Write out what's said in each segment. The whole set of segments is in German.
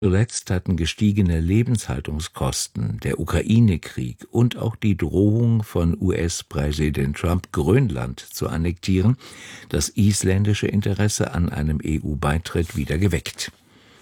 Zuletzt hatten gestiegene Lebenshaltungskosten, der Ukraine-Krieg und auch die Drohung von US-Präsident Trump, Grönland zu annektieren, das isländische Interesse an einem EU-Beitritt wieder geweckt.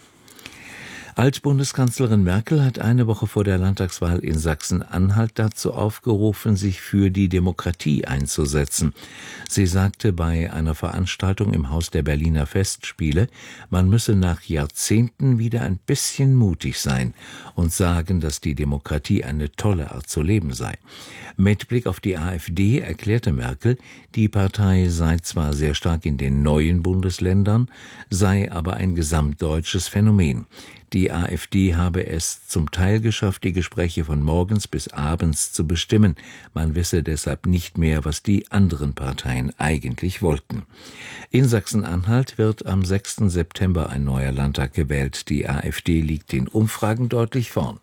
Altbundeskanzlerin Merkel hat eine Woche vor der Landtagswahl in Sachsen-Anhalt dazu aufgerufen, sich für die Demokratie einzusetzen. Sie sagte bei einer Veranstaltung im Haus der Berliner Festspiele, man müsse nach Jahrzehnten wieder ein bisschen mutig sein und sagen, dass die Demokratie eine tolle Art zu leben sei. Mit Blick auf die AfD erklärte Merkel, die Partei sei zwar sehr stark in den neuen Bundesländern, sei aber ein gesamtdeutsches Phänomen. Die AfD habe es zum Teil geschafft, die Gespräche von morgens bis abends zu bestimmen. Man wisse deshalb nicht mehr, was die anderen Parteien eigentlich wollten. In Sachsen-Anhalt wird am 6. September ein neuer Landtag gewählt. Die AfD liegt in Umfragen deutlich vorn.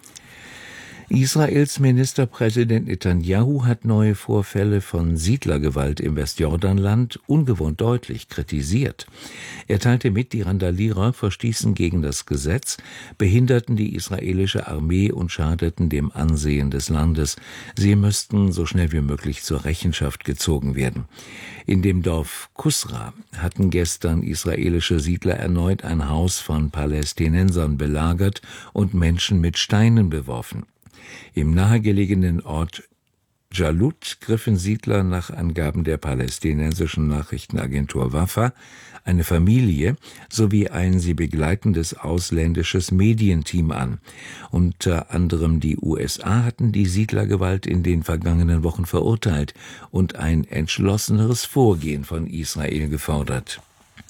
Israels Ministerpräsident Netanyahu hat neue Vorfälle von Siedlergewalt im Westjordanland ungewohnt deutlich kritisiert. Er teilte mit, die Randalierer verstießen gegen das Gesetz, behinderten die israelische Armee und schadeten dem Ansehen des Landes. Sie müssten so schnell wie möglich zur Rechenschaft gezogen werden. In dem Dorf Kusra hatten gestern israelische Siedler erneut ein Haus von Palästinensern belagert und Menschen mit Steinen beworfen. Im nahegelegenen Ort Jalut griffen Siedler nach Angaben der palästinensischen Nachrichtenagentur Wafa eine Familie sowie ein sie begleitendes ausländisches Medienteam an. Unter anderem die USA hatten die Siedlergewalt in den vergangenen Wochen verurteilt und ein entschlosseneres Vorgehen von Israel gefordert.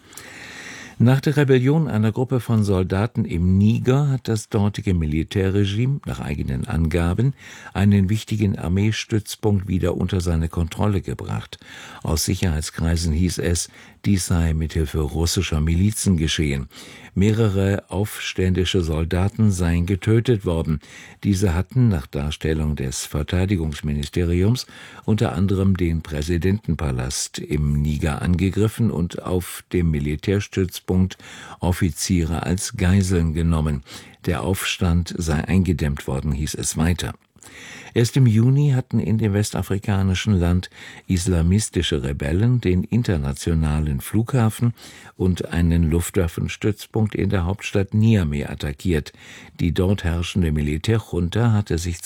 Nach der Rebellion einer Gruppe von Soldaten im Niger hat das dortige Militärregime, nach eigenen Angaben, einen wichtigen Armeestützpunkt wieder unter seine Kontrolle gebracht. Aus Sicherheitskreisen hieß es, dies sei mithilfe russischer Milizen geschehen. Mehrere aufständische Soldaten seien getötet worden. Diese hatten, nach Darstellung des Verteidigungsministeriums, unter anderem den Präsidentenpalast im Niger angegriffen und auf dem Militärstützpunkt Offiziere als Geiseln genommen. Der Aufstand sei eingedämmt worden, hieß es weiter. Erst im Juni hatten in dem westafrikanischen Land islamistische Rebellen den internationalen Flughafen und einen Luftwaffenstützpunkt in der Hauptstadt Niamey attackiert. Die dort herrschende Militärjunta hatte sich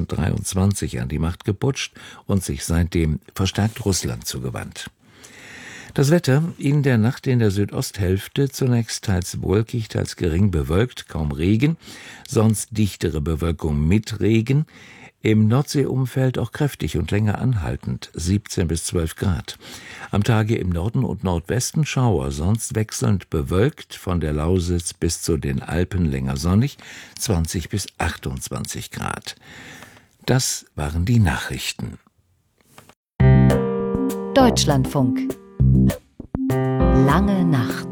2023 an die Macht geputscht und sich seitdem verstärkt Russland zugewandt. Das Wetter: in der Nacht in der Südosthälfte zunächst teils wolkig, teils gering bewölkt, kaum Regen, sonst dichtere Bewölkung mit Regen. Im Nordseeumfeld auch kräftig und länger anhaltend, 17 bis 12 Grad. Am Tage im Norden und Nordwesten Schauer, sonst wechselnd bewölkt, von der Lausitz bis zu den Alpen länger sonnig, 20 bis 28 Grad. Das waren die Nachrichten. Deutschlandfunk. Lange Nacht.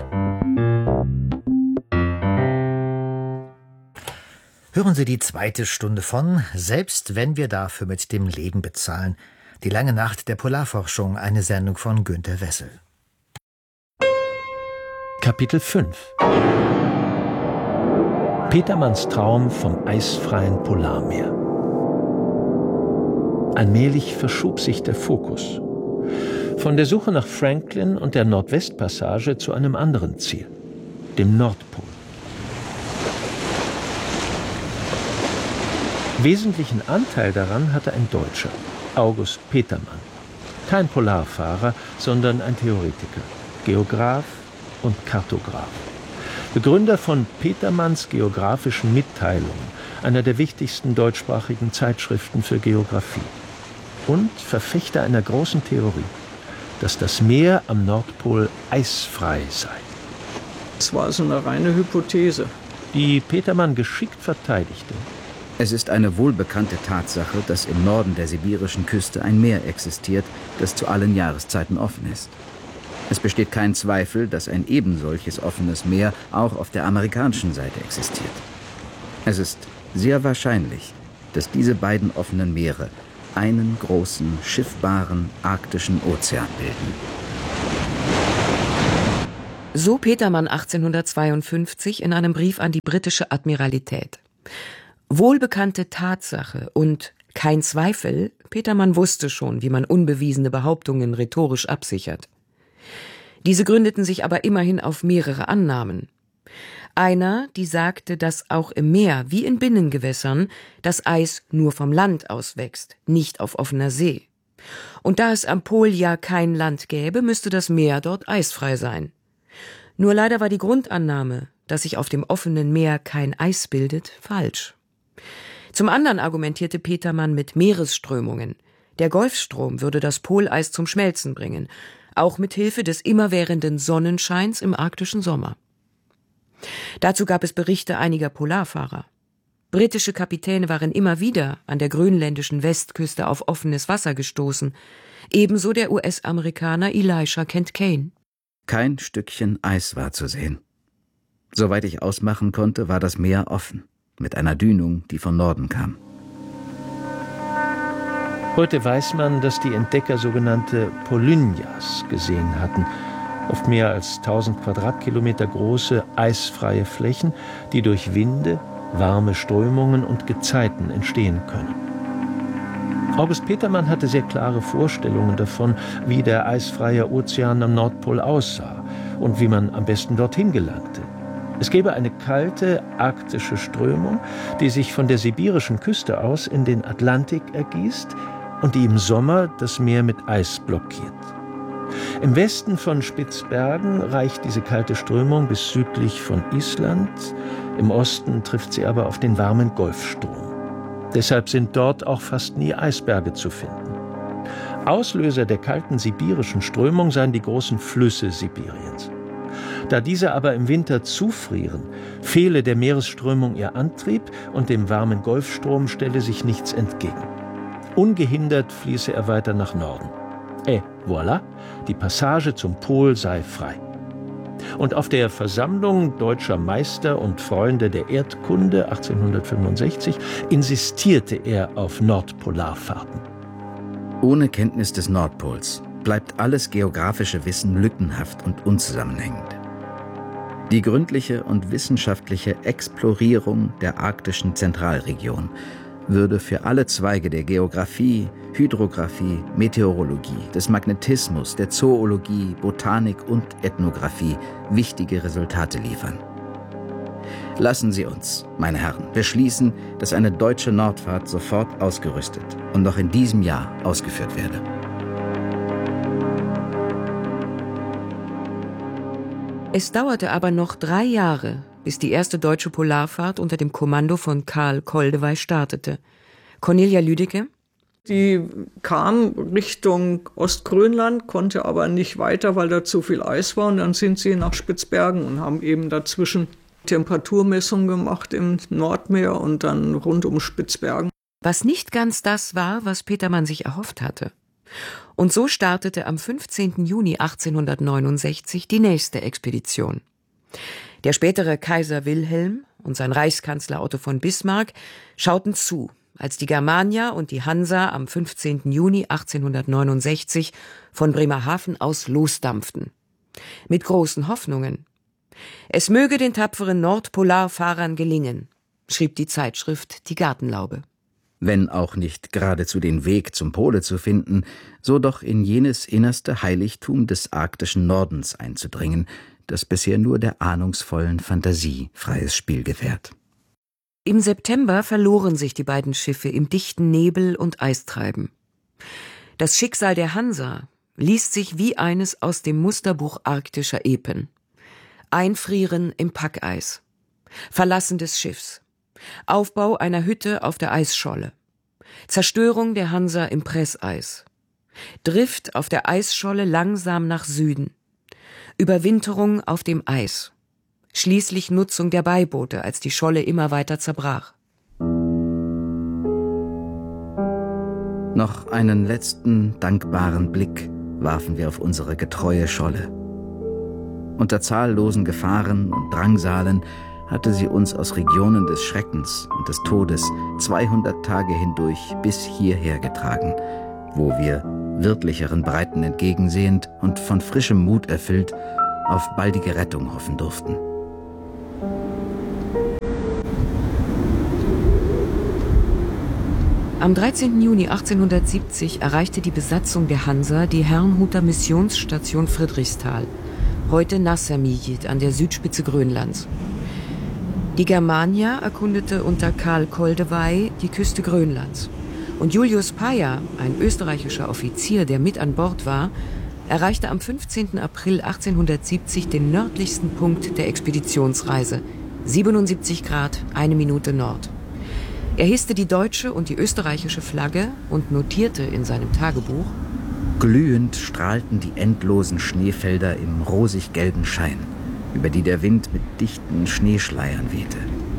Hören Sie die zweite Stunde von Selbst wenn wir dafür mit dem Leben bezahlen. Die lange Nacht der Polarforschung, eine Sendung von Günter Wessel. Kapitel 5. Petermanns Traum vom eisfreien Polarmeer. Allmählich verschob sich der Fokus. Von der Suche nach Franklin und der Nordwestpassage zu einem anderen Ziel, dem Nordpol. Wesentlichen Anteil daran hatte ein Deutscher, August Petermann. Kein Polarfahrer, sondern ein Theoretiker, Geograph und Kartograph. Begründer von Petermanns geografischen Mitteilungen, einer der wichtigsten deutschsprachigen Zeitschriften für Geographie. Und Verfechter einer großen Theorie, dass das Meer am Nordpol eisfrei sei. Das war so eine reine Hypothese, die Petermann geschickt verteidigte. Es ist eine wohlbekannte Tatsache, dass im Norden der sibirischen Küste ein Meer existiert, das zu allen Jahreszeiten offen ist. Es besteht kein Zweifel, dass ein ebensolches offenes Meer auch auf der amerikanischen Seite existiert. Es ist sehr wahrscheinlich, dass diese beiden offenen Meere einen großen, schiffbaren arktischen Ozean bilden. So Petermann 1852 in einem Brief an die britische Admiralität. Wohlbekannte Tatsache und kein Zweifel, Petermann wusste schon, wie man unbewiesene Behauptungen rhetorisch absichert. Diese gründeten sich aber immerhin auf mehrere Annahmen. Einer, die sagte, dass auch im Meer wie in Binnengewässern das Eis nur vom Land aus wächst, nicht auf offener See. Und da es am Pol ja kein Land gäbe, müsste das Meer dort eisfrei sein. Nur leider war die Grundannahme, dass sich auf dem offenen Meer kein Eis bildet, falsch. Zum anderen argumentierte Petermann mit Meeresströmungen. Der Golfstrom würde das Poleis zum Schmelzen bringen, auch mit Hilfe des immerwährenden Sonnenscheins im arktischen Sommer. Dazu gab es Berichte einiger Polarfahrer. Britische Kapitäne waren immer wieder an der grönländischen Westküste auf offenes Wasser gestoßen, ebenso der US-Amerikaner Elisha Kent Kane. Kein Stückchen Eis war zu sehen. Soweit ich ausmachen konnte, war das Meer offen, mit einer Dünung, die von Norden kam. Heute weiß man, dass die Entdecker sogenannte Polynjas gesehen hatten, oft mehr als 1000 Quadratkilometer große, eisfreie Flächen, die durch Winde, warme Strömungen und Gezeiten entstehen können. August Petermann hatte sehr klare Vorstellungen davon, wie der eisfreie Ozean am Nordpol aussah und wie man am besten dorthin gelangte. Es gäbe eine kalte, arktische Strömung, die sich von der sibirischen Küste aus in den Atlantik ergießt und die im Sommer das Meer mit Eis blockiert. Im Westen von Spitzbergen reicht diese kalte Strömung bis südlich von Island. Im Osten trifft sie aber auf den warmen Golfstrom. Deshalb sind dort auch fast nie Eisberge zu finden. Auslöser der kalten sibirischen Strömung seien die großen Flüsse Sibiriens. Da diese aber im Winter zufrieren, fehle der Meeresströmung ihr Antrieb und dem warmen Golfstrom stelle sich nichts entgegen. Ungehindert fließe er weiter nach Norden. Voilà, die Passage zum Pol sei frei. Und auf der Versammlung Deutscher Meister und Freunde der Erdkunde 1865 insistierte er auf Nordpolarfahrten. Ohne Kenntnis des Nordpols bleibt alles geografische Wissen lückenhaft und unzusammenhängend. Die gründliche und wissenschaftliche Explorierung der arktischen Zentralregion würde für alle Zweige der Geographie, Hydrographie, Meteorologie, des Magnetismus, der Zoologie, Botanik und Ethnographie wichtige Resultate liefern. Lassen Sie uns, meine Herren, beschließen, dass eine deutsche Nordfahrt sofort ausgerüstet und noch in diesem Jahr ausgeführt werde. Es dauerte aber noch 3 Jahre, bis die erste deutsche Polarfahrt unter dem Kommando von Karl Koldewey startete. Cornelia Lüdecke? Die kam Richtung Ostgrönland, konnte aber nicht weiter, weil da zu viel Eis war. Und dann sind sie nach Spitzbergen und haben eben dazwischen Temperaturmessungen gemacht im Nordmeer und dann rund um Spitzbergen. Was nicht ganz das war, was Petermann sich erhofft hatte. Und so startete am 15. Juni 1869 die nächste Expedition. Der spätere Kaiser Wilhelm und sein Reichskanzler Otto von Bismarck schauten zu, als die Germania und die Hansa am 15. Juni 1869 von Bremerhaven aus losdampften. Mit großen Hoffnungen. Es möge den tapferen Nordpolarfahrern gelingen, schrieb die Zeitschrift Die Gartenlaube. Wenn auch nicht geradezu den Weg zum Pole zu finden, so doch in jenes innerste Heiligtum des arktischen Nordens einzudringen, das bisher nur der ahnungsvollen Fantasie freies Spiel gewährt. Im September verloren sich die beiden Schiffe im dichten Nebel und Eistreiben. Das Schicksal der Hansa liest sich wie eines aus dem Musterbuch arktischer Epen. Einfrieren im Packeis, Verlassen des Schiffs, Aufbau einer Hütte auf der Eisscholle, Zerstörung der Hansa im Presseis, Drift auf der Eisscholle langsam nach Süden, Überwinterung auf dem Eis, schließlich Nutzung der Beiboote, als die Scholle immer weiter zerbrach. Noch einen letzten dankbaren Blick warfen wir auf unsere getreue Scholle. Unter zahllosen Gefahren und Drangsalen hatte sie uns aus Regionen des Schreckens und des Todes 200 Tage hindurch bis hierher getragen, wo wir, wirtlicheren Breiten entgegensehend und von frischem Mut erfüllt, auf baldige Rettung hoffen durften. Am 13. Juni 1870 erreichte die Besatzung der Hansa die Herrnhuter Missionsstation Friedrichsthal, heute Nassamirjit an der Südspitze Grönlands. Die Germania erkundete unter Karl Koldewey die Küste Grönlands. Und Julius Payer, ein österreichischer Offizier, der mit an Bord war, erreichte am 15. April 1870 den nördlichsten Punkt der Expeditionsreise, 77 Grad, 1 Minute Nord. Er hisste die deutsche und die österreichische Flagge und notierte in seinem Tagebuch: Glühend strahlten die endlosen Schneefelder im rosig-gelben Schein, über die der Wind mit dichten Schneeschleiern wehte.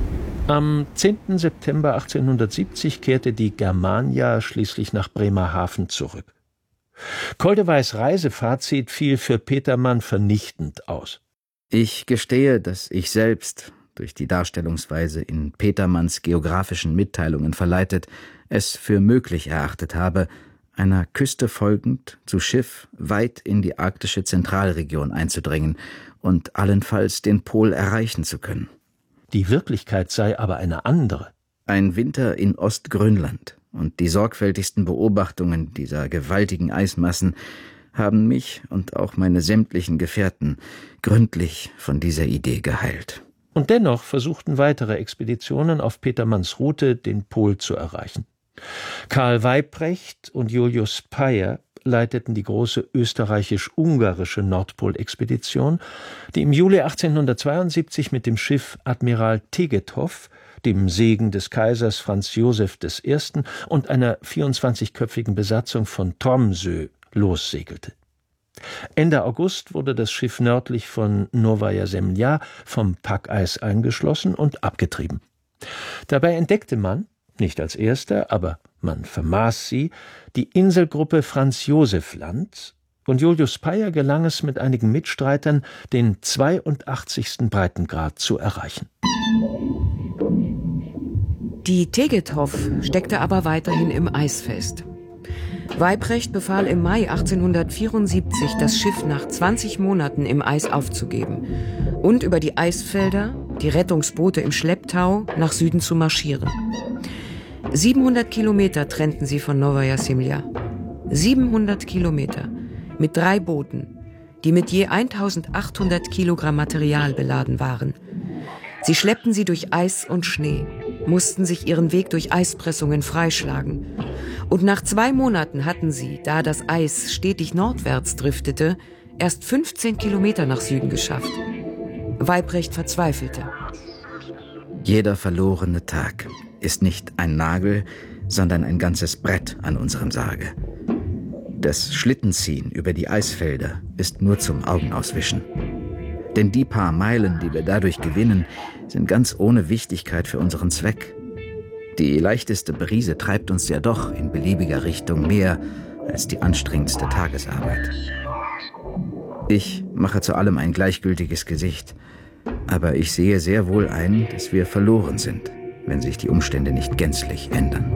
Am 10. September 1870 kehrte die Germania schließlich nach Bremerhaven zurück. Koldeweys Reisefazit fiel für Petermann vernichtend aus. Ich gestehe, dass ich selbst, durch die Darstellungsweise in Petermanns geografischen Mitteilungen verleitet, es für möglich erachtet habe, einer Küste folgend zu Schiff weit in die arktische Zentralregion einzudringen und allenfalls den Pol erreichen zu können. Die Wirklichkeit sei aber eine andere. Ein Winter in Ostgrönland und die sorgfältigsten Beobachtungen dieser gewaltigen Eismassen haben mich und auch meine sämtlichen Gefährten gründlich von dieser Idee geheilt. Und dennoch versuchten weitere Expeditionen auf Petermanns Route, den Pol zu erreichen. Karl Weyprecht und Julius Payer leiteten die große österreichisch-ungarische Nordpolexpedition, die im Juli 1872 mit dem Schiff Admiral Tegethoff, dem Segen des Kaisers Franz Joseph I. und einer 24-köpfigen Besatzung von Tromsø lossegelte. Ende August wurde das Schiff nördlich von Novaya Zemlja vom Packeis eingeschlossen und abgetrieben. Dabei entdeckte man, nicht als erster, aber man vermaß sie, die Inselgruppe Franz-Joseph-Land, und Julius Payer gelang es mit einigen Mitstreitern, den 82. Breitengrad zu erreichen. Die Tegethoff steckte aber weiterhin im Eis fest. Weyprecht befahl im Mai 1874, das Schiff nach 20 Monaten im Eis aufzugeben und über die Eisfelder, die Rettungsboote im Schlepptau, nach Süden zu marschieren. 700 Kilometer trennten sie von Novaya Zemlja. 700 Kilometer mit 3 Booten, die mit je 1800 Kilogramm Material beladen waren. Sie schleppten sie durch Eis und Schnee, mussten sich ihren Weg durch Eispressungen freischlagen. Und nach 2 Monaten hatten sie, da das Eis stetig nordwärts driftete, erst 15 Kilometer nach Süden geschafft. Weyprecht verzweifelte. Jeder verlorene Tag ist nicht ein Nagel, sondern ein ganzes Brett an unserem Sarge. Das Schlittenziehen über die Eisfelder ist nur zum Augenauswischen. Denn die paar Meilen, die wir dadurch gewinnen, sind ganz ohne Wichtigkeit für unseren Zweck. Die leichteste Brise treibt uns ja doch in beliebiger Richtung mehr als die anstrengendste Tagesarbeit. Ich mache zu allem ein gleichgültiges Gesicht, aber ich sehe sehr wohl ein, dass wir verloren sind, wenn sich die Umstände nicht gänzlich ändern.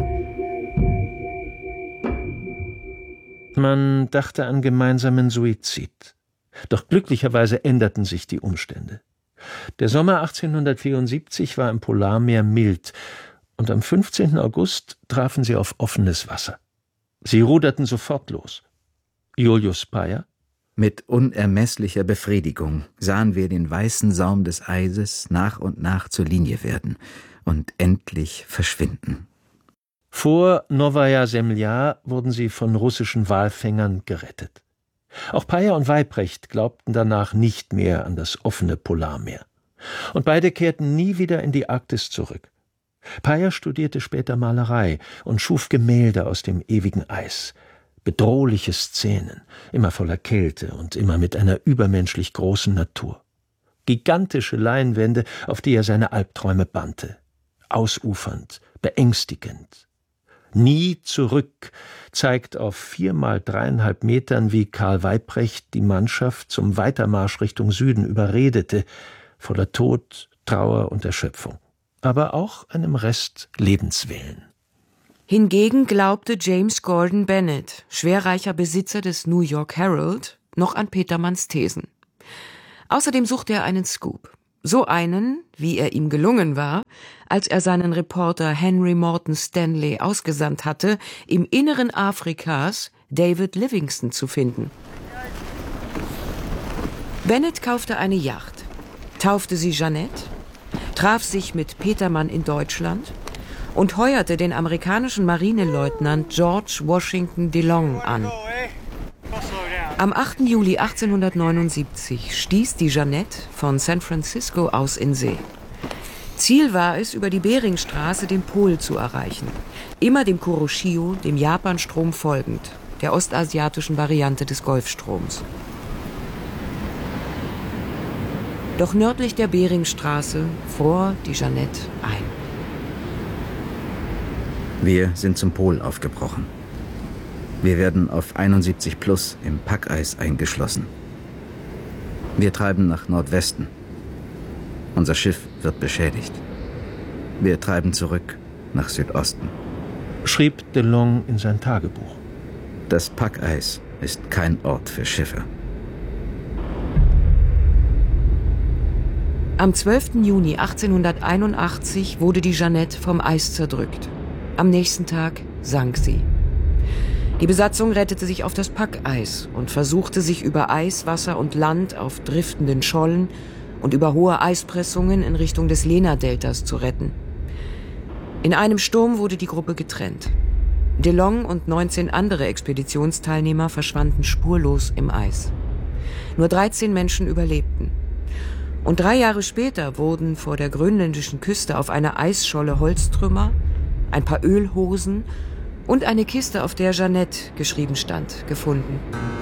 Man dachte an gemeinsamen Suizid. Doch glücklicherweise änderten sich die Umstände. Der Sommer 1874 war im Polarmeer mild, und am 15. August trafen sie auf offenes Wasser. Sie ruderten sofort los. Julius Payer: Mit unermesslicher Befriedigung sahen wir den weißen Saum des Eises nach und nach zur Linie werden und endlich verschwinden. Vor Novaya Zemlja wurden sie von russischen Walfängern gerettet. Auch Payer und Weyprecht glaubten danach nicht mehr an das offene Polarmeer. Und beide kehrten nie wieder in die Arktis zurück. Payer studierte später Malerei und schuf Gemälde aus dem ewigen Eis. Bedrohliche Szenen, immer voller Kälte und immer mit einer übermenschlich großen Natur. Gigantische Leinwände, auf die er seine Albträume bannte. Ausufernd, beängstigend. Nie zurück zeigt auf 4 mal 3,5 Metern, wie Karl Weyprecht die Mannschaft zum Weitermarsch Richtung Süden überredete, voller Tod, Trauer und Erschöpfung, aber auch einem Rest Lebenswillen. Hingegen glaubte James Gordon Bennett, schwerreicher Besitzer des New York Herald, noch an Petermanns Thesen. Außerdem suchte er einen Scoop. So einen, wie er ihm gelungen war, als er seinen Reporter Henry Morton Stanley ausgesandt hatte, im Inneren Afrikas David Livingstone zu finden. Bennett kaufte eine Yacht, taufte sie Jeannette, traf sich mit Petermann in Deutschland und heuerte den amerikanischen Marineleutnant George Washington DeLong an. Am 8. Juli 1879 stieß die Jeannette von San Francisco aus in See. Ziel war es, über die Beringstraße den Pol zu erreichen, immer dem Kuroshio, dem Japanstrom folgend, der ostasiatischen Variante des Golfstroms. Doch nördlich der Beringstraße fror die Jeannette ein. Wir sind zum Pol aufgebrochen. Wir werden auf 71 plus im Packeis eingeschlossen. Wir treiben nach Nordwesten. Unser Schiff wird beschädigt. Wir treiben zurück nach Südosten. Schrieb DeLong in sein Tagebuch. Das Packeis ist kein Ort für Schiffe. Am 12. Juni 1881 wurde die Jeannette vom Eis zerdrückt. Am nächsten Tag sank sie. Die Besatzung rettete sich auf das Packeis und versuchte sich über Eis, Wasser und Land auf driftenden Schollen und über hohe Eispressungen in Richtung des Lena-Deltas zu retten. In einem Sturm wurde die Gruppe getrennt. DeLong und 19 andere Expeditionsteilnehmer verschwanden spurlos im Eis. Nur 13 Menschen überlebten. Und 3 Jahre später wurden vor der grönländischen Küste auf einer Eisscholle Holztrümmer, ein paar Ölhosen und eine Kiste, auf der Jeannette geschrieben stand, gefunden.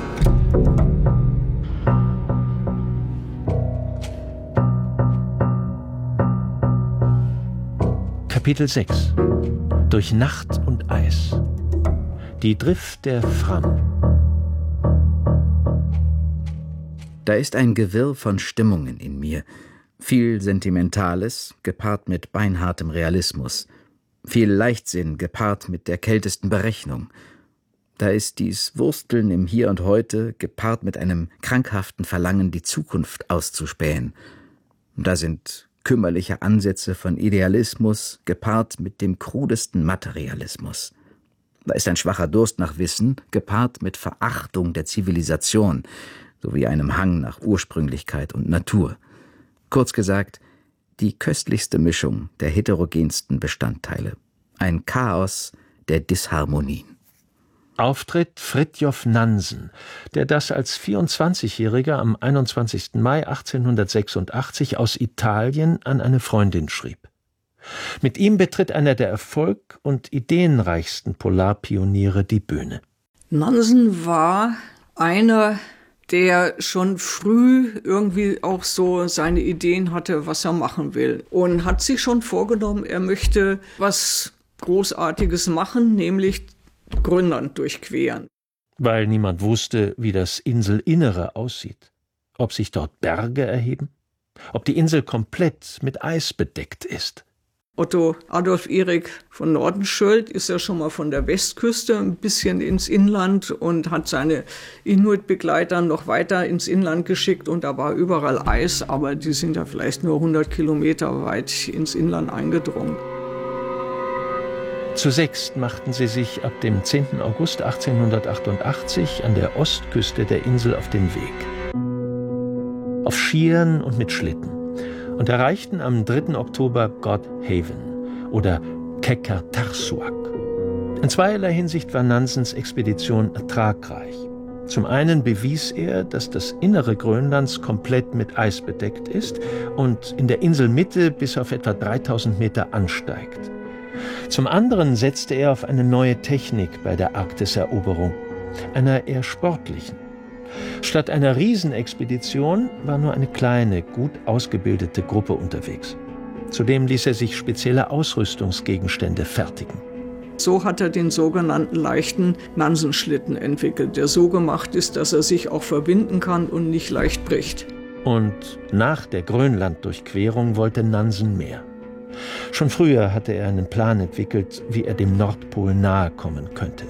Kapitel 6 Durch Nacht und Eis. Die Drift der Fram. Da ist ein Gewirr von Stimmungen in mir. Viel Sentimentales, gepaart mit beinhartem Realismus. Viel Leichtsinn, gepaart mit der kältesten Berechnung. Da ist dies Wursteln im Hier und Heute, gepaart mit einem krankhaften Verlangen, die Zukunft auszuspähen. Da sind kümmerliche Ansätze von Idealismus, gepaart mit dem krudesten Materialismus. Da ist ein schwacher Durst nach Wissen, gepaart mit Verachtung der Zivilisation, sowie einem Hang nach Ursprünglichkeit und Natur. Kurz gesagt, die köstlichste Mischung der heterogensten Bestandteile. Ein Chaos der Disharmonien. Auftritt Fridtjof Nansen, der das als 24-Jähriger am 21. Mai 1886 aus Italien an eine Freundin schrieb. Mit ihm betritt einer der erfolg- und ideenreichsten Polarpioniere die Bühne. Nansen war einer, der schon früh irgendwie auch so seine Ideen hatte, was er machen will. Und hat sich schon vorgenommen, er möchte was Großartiges machen, nämlich Grönland durchqueren. Weil niemand wusste, wie das Inselinnere aussieht. Ob sich dort Berge erheben, ob die Insel komplett mit Eis bedeckt ist. Otto Adolf Erik von Nordenskjöld ist ja schon mal von der Westküste ein bisschen ins Inland und hat seine Inuit-Begleiter noch weiter ins Inland geschickt und da war überall Eis, aber die sind ja vielleicht nur 100 Kilometer weit ins Inland eingedrungen. Zu sechst machten sie sich ab dem 10. August 1888 an der Ostküste der Insel auf den Weg. Auf Skiern und mit Schlitten. Und erreichten am 3. Oktober Godhaven oder Qeqertarsuaq. In zweierlei Hinsicht war Nansens Expedition ertragreich. Zum einen bewies er, dass das Innere Grönlands komplett mit Eis bedeckt ist und in der Inselmitte bis auf etwa 3000 Meter ansteigt. Zum anderen setzte er auf eine neue Technik bei der Arktiseroberung, einer eher sportlichen. Statt einer Riesenexpedition war nur eine kleine, gut ausgebildete Gruppe unterwegs. Zudem ließ er sich spezielle Ausrüstungsgegenstände fertigen. So hat er den sogenannten leichten Nansenschlitten entwickelt, der so gemacht ist, dass er sich auch verbinden kann und nicht leicht bricht. Und nach der Grönlanddurchquerung wollte Nansen mehr. Schon früher hatte er einen Plan entwickelt, wie er dem Nordpol nahe kommen könnte.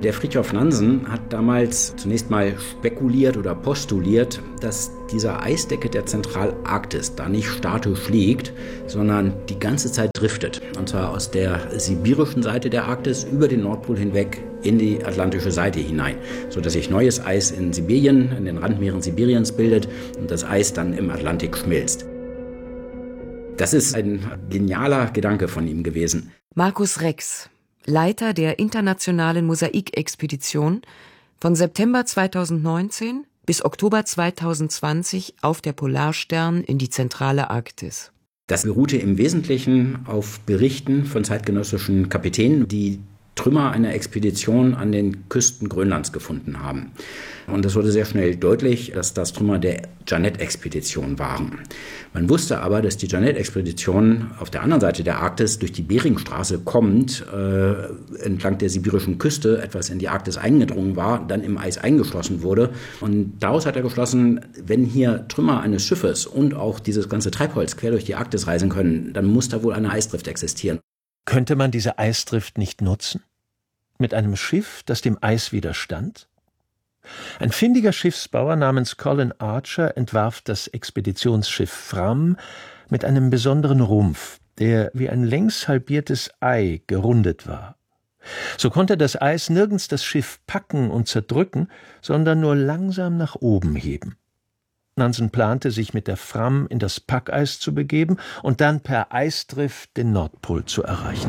Der Fridtjof Nansen hat damals zunächst mal spekuliert oder postuliert, dass dieser Eisdecke der Zentralarktis da nicht statisch liegt, sondern die ganze Zeit driftet. Und zwar aus der sibirischen Seite der Arktis über den Nordpol hinweg in die atlantische Seite hinein, sodass sich neues Eis in Sibirien, in den Randmeeren Sibiriens bildet und das Eis dann im Atlantik schmilzt. Das ist ein genialer Gedanke von ihm gewesen. Markus Rex, Leiter der internationalen Mosaikexpedition, von September 2019 bis Oktober 2020 auf der Polarstern in die zentrale Arktis. Das beruhte im Wesentlichen auf Berichten von zeitgenössischen Kapitänen, die Trümmer einer Expedition an den Küsten Grönlands gefunden haben. Und es wurde sehr schnell deutlich, dass das Trümmer der Jeannette-Expedition waren. Man wusste aber, dass die Jeannette-Expedition auf der anderen Seite der Arktis durch die Beringstraße kommend entlang der sibirischen Küste etwas in die Arktis eingedrungen war, dann im Eis eingeschlossen wurde. Und daraus hat er geschlossen, wenn hier Trümmer eines Schiffes und auch dieses ganze Treibholz quer durch die Arktis reisen können, dann muss da wohl eine Eisdrift existieren. Könnte man diese Eisdrift nicht nutzen? Mit einem Schiff, das dem Eis widerstand? Ein findiger Schiffsbauer namens Colin Archer entwarf das Expeditionsschiff Fram mit einem besonderen Rumpf, der wie ein längs halbiertes Ei gerundet war. So konnte das Eis nirgends das Schiff packen und zerdrücken, sondern nur langsam nach oben heben. Nansen plante, sich mit der Fram in das Packeis zu begeben und dann per Eisdrift den Nordpol zu erreichen.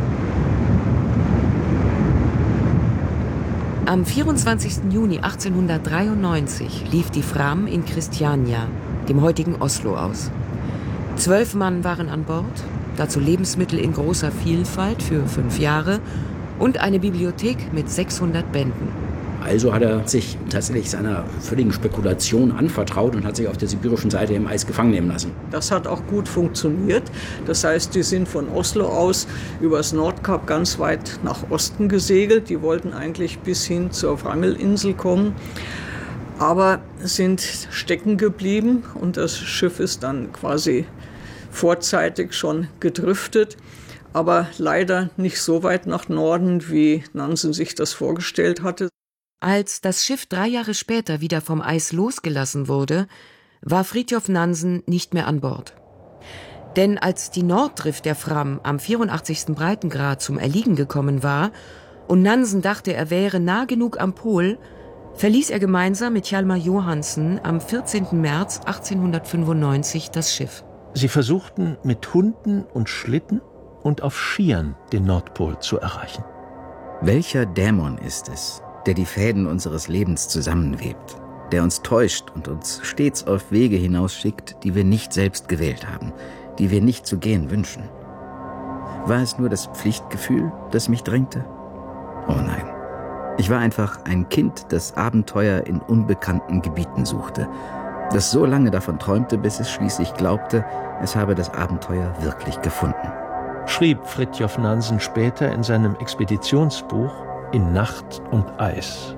Am 24. Juni 1893 lief die Fram in Kristiania, dem heutigen Oslo, aus. 12 Mann waren an Bord, dazu Lebensmittel in großer Vielfalt für 5 Jahre und eine Bibliothek mit 600 Bänden. Also hat er sich tatsächlich seiner völligen Spekulation anvertraut und hat sich auf der sibirischen Seite im Eis gefangen nehmen lassen. Das hat auch gut funktioniert. Das heißt, die sind von Oslo aus übers Nordkap ganz weit nach Osten gesegelt. Die wollten eigentlich bis hin zur Wrangelinsel kommen, aber sind stecken geblieben und das Schiff ist dann quasi vorzeitig schon gedriftet. Aber leider nicht so weit nach Norden, wie Nansen sich das vorgestellt hatte. Als das Schiff 3 Jahre später wieder vom Eis losgelassen wurde, war Fridtjof Nansen nicht mehr an Bord. Denn als die Norddrift der Fram am 84. Breitengrad zum Erliegen gekommen war und Nansen dachte, er wäre nah genug am Pol, verließ er gemeinsam mit Hjalmar Johansen am 14. März 1895 das Schiff. Sie versuchten mit Hunden und Schlitten und auf Skiern den Nordpol zu erreichen. Welcher Dämon ist es, der die Fäden unseres Lebens zusammenwebt, der uns täuscht und uns stets auf Wege hinausschickt, die wir nicht selbst gewählt haben, die wir nicht zu gehen wünschen? War es nur das Pflichtgefühl, das mich drängte? Oh nein. Ich war einfach ein Kind, das Abenteuer in unbekannten Gebieten suchte, das so lange davon träumte, bis es schließlich glaubte, es habe das Abenteuer wirklich gefunden. Schrieb Fridtjof Nansen später in seinem Expeditionsbuch In Nacht und Eis.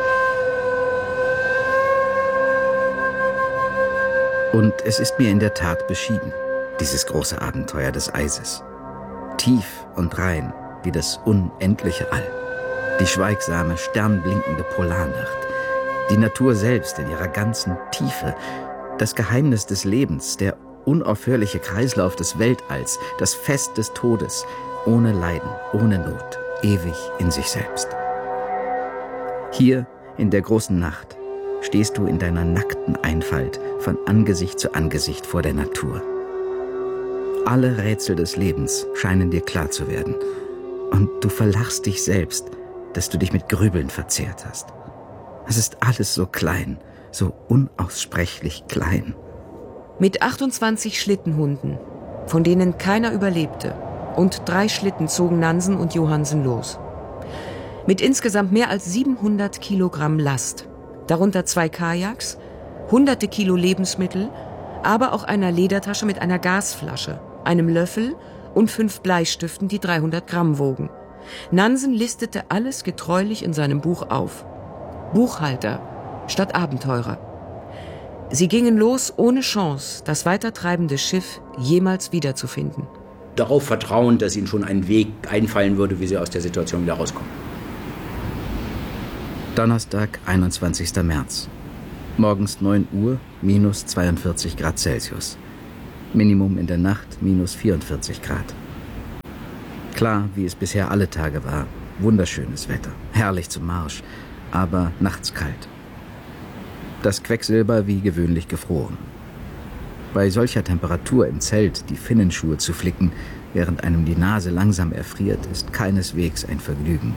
Und es ist mir in der Tat beschieden, dieses große Abenteuer des Eises. Tief und rein wie das unendliche All. Die schweigsame, sternblinkende Polarnacht. Die Natur selbst in ihrer ganzen Tiefe. Das Geheimnis des Lebens, der unaufhörliche Kreislauf des Weltalls, das Fest des Todes. Ohne Leiden, ohne Not. Ewig in sich selbst. Hier in der großen Nacht stehst du in deiner nackten Einfalt von Angesicht zu Angesicht vor der Natur. Alle Rätsel des Lebens scheinen dir klar zu werden und du verlachst dich selbst, dass du dich mit Grübeln verzehrt hast. Es ist alles so klein, so unaussprechlich klein. Mit 28 Schlittenhunden, von denen keiner überlebte, und 3 Schlitten zogen Nansen und Johansen los. Mit insgesamt mehr als 700 Kilogramm Last, darunter 2 Kajaks, hunderte Kilo Lebensmittel, aber auch einer Ledertasche mit einer Gasflasche, einem Löffel und 5 Bleistiften, die 300 Gramm wogen. Nansen listete alles getreulich in seinem Buch auf. Buchhalter statt Abenteurer. Sie gingen los ohne Chance, das weitertreibende Schiff jemals wiederzufinden. Darauf vertrauen, dass ihnen schon ein Weg einfallen würde, wie sie aus der Situation wieder rauskommen. Donnerstag, 21. März. Morgens 9 Uhr, minus 42 Grad Celsius. Minimum in der Nacht, minus 44 Grad. Klar, wie es bisher alle Tage war. Wunderschönes Wetter, herrlich zum Marsch, aber nachts kalt. Das Quecksilber wie gewöhnlich gefroren. Bei solcher Temperatur im Zelt die Finnenschuhe zu flicken, während einem die Nase langsam erfriert, ist keineswegs ein Vergnügen.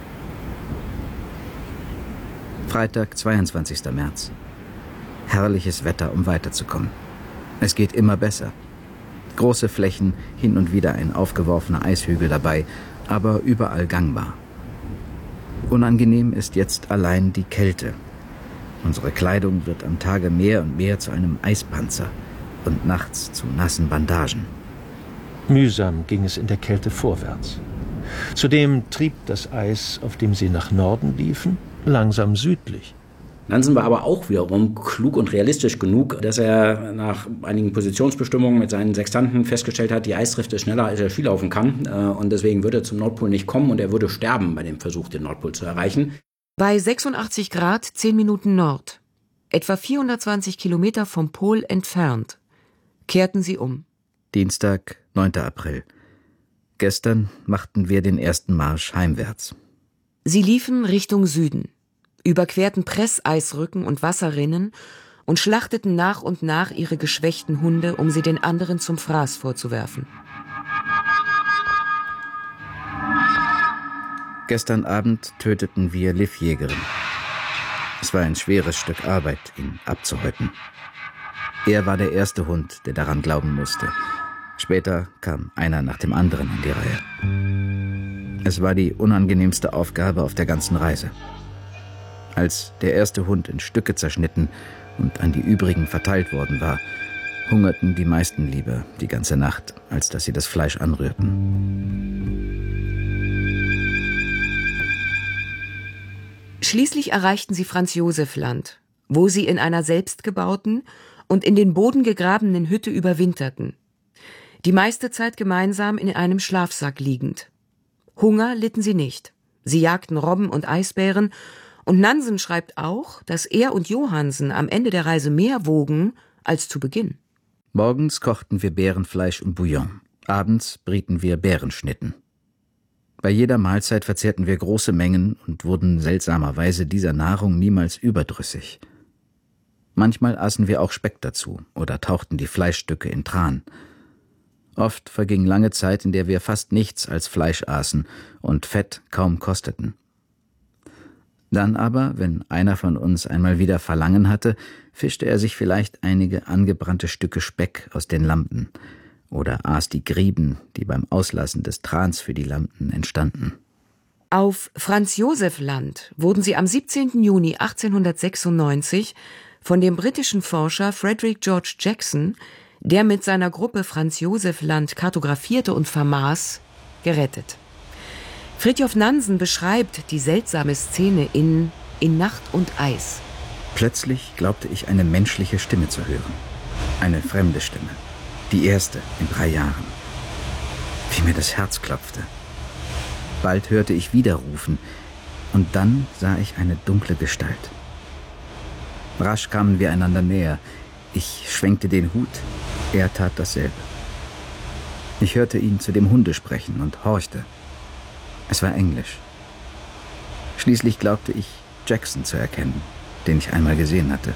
Freitag, 22. März. Herrliches Wetter, um weiterzukommen. Es geht immer besser. Große Flächen, hin und wieder ein aufgeworfener Eishügel dabei, aber überall gangbar. Unangenehm ist jetzt allein die Kälte. Unsere Kleidung wird am Tage mehr und mehr zu einem Eispanzer und nachts zu nassen Bandagen. Mühsam ging es in der Kälte vorwärts. Zudem trieb das Eis, auf dem sie nach Norden liefen, langsam südlich. Nansen war aber auch wiederum klug und realistisch genug, dass er nach einigen Positionsbestimmungen mit seinen Sextanten festgestellt hat, die Eisdrift ist schneller, als er Skilaufen kann. Und deswegen würde er zum Nordpol nicht kommen und er würde sterben bei dem Versuch, den Nordpol zu erreichen. Bei 86 Grad 10 Minuten Nord, etwa 420 Kilometer vom Pol entfernt, kehrten sie um. Dienstag, 9. April. Gestern machten wir den ersten Marsch heimwärts. Sie liefen Richtung Süden, überquerten Presseisrücken und Wasserrinnen und schlachteten nach und nach ihre geschwächten Hunde, um sie den anderen zum Fraß vorzuwerfen. Gestern Abend töteten wir Livjägerin. Es war ein schweres Stück Arbeit, ihn abzuhäuten. Er war der erste Hund, der daran glauben musste. Später kam einer nach dem anderen in die Reihe. Es war die unangenehmste Aufgabe auf der ganzen Reise. Als der erste Hund in Stücke zerschnitten und an die übrigen verteilt worden war, hungerten die meisten lieber die ganze Nacht, als dass sie das Fleisch anrührten. Schließlich erreichten sie Franz-Josef-Land, wo sie in einer selbstgebauten und in den Boden gegrabenen Hütte überwinterten. Die meiste Zeit gemeinsam in einem Schlafsack liegend. Hunger litten sie nicht. Sie jagten Robben und Eisbären. Und Nansen schreibt auch, dass er und Johansen am Ende der Reise mehr wogen als zu Beginn. Morgens kochten wir Bärenfleisch und Bouillon. Abends brieten wir Bärenschnitten. Bei jeder Mahlzeit verzehrten wir große Mengen und wurden seltsamerweise dieser Nahrung niemals überdrüssig. Manchmal aßen wir auch Speck dazu oder tauchten die Fleischstücke in Tran. Oft verging lange Zeit, in der wir fast nichts als Fleisch aßen und Fett kaum kosteten. Dann aber, wenn einer von uns einmal wieder Verlangen hatte, fischte er sich vielleicht einige angebrannte Stücke Speck aus den Lampen oder aß die Grieben, die beim Auslassen des Trans für die Lampen entstanden. Auf Franz-Josef-Land wurden sie am 17. Juni 1896 von dem britischen Forscher Frederick George Jackson, der mit seiner Gruppe Franz-Josef-Land kartografierte und vermaß, gerettet. Fridtjof Nansen beschreibt die seltsame Szene in Nacht und Eis. Plötzlich glaubte ich, eine menschliche Stimme zu hören. Eine fremde Stimme. Die erste in 3 Jahren. Wie mir das Herz klopfte. Bald hörte ich wieder rufen und dann sah ich eine dunkle Gestalt. Rasch kamen wir einander näher. Ich schwenkte den Hut, er tat dasselbe. Ich hörte ihn zu dem Hunde sprechen und horchte. Es war Englisch. Schließlich glaubte ich, Jackson zu erkennen, den ich einmal gesehen hatte.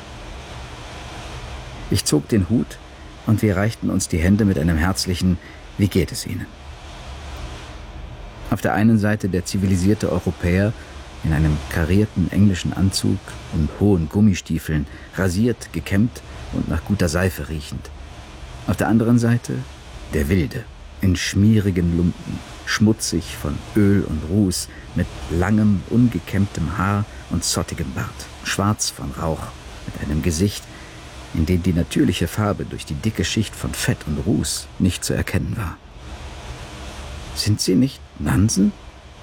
Ich zog den Hut und wir reichten uns die Hände mit einem herzlichen »Wie geht es Ihnen?« Auf der einen Seite der zivilisierte Europäer in einem karierten englischen Anzug und hohen Gummistiefeln, rasiert, gekämmt und nach guter Seife riechend. Auf der anderen Seite der Wilde, in schmierigen Lumpen, schmutzig von Öl und Ruß, mit langem, ungekämmtem Haar und zottigem Bart, schwarz von Rauch, mit einem Gesicht, in dem die natürliche Farbe durch die dicke Schicht von Fett und Ruß nicht zu erkennen war. »Sind Sie nicht Nansen?«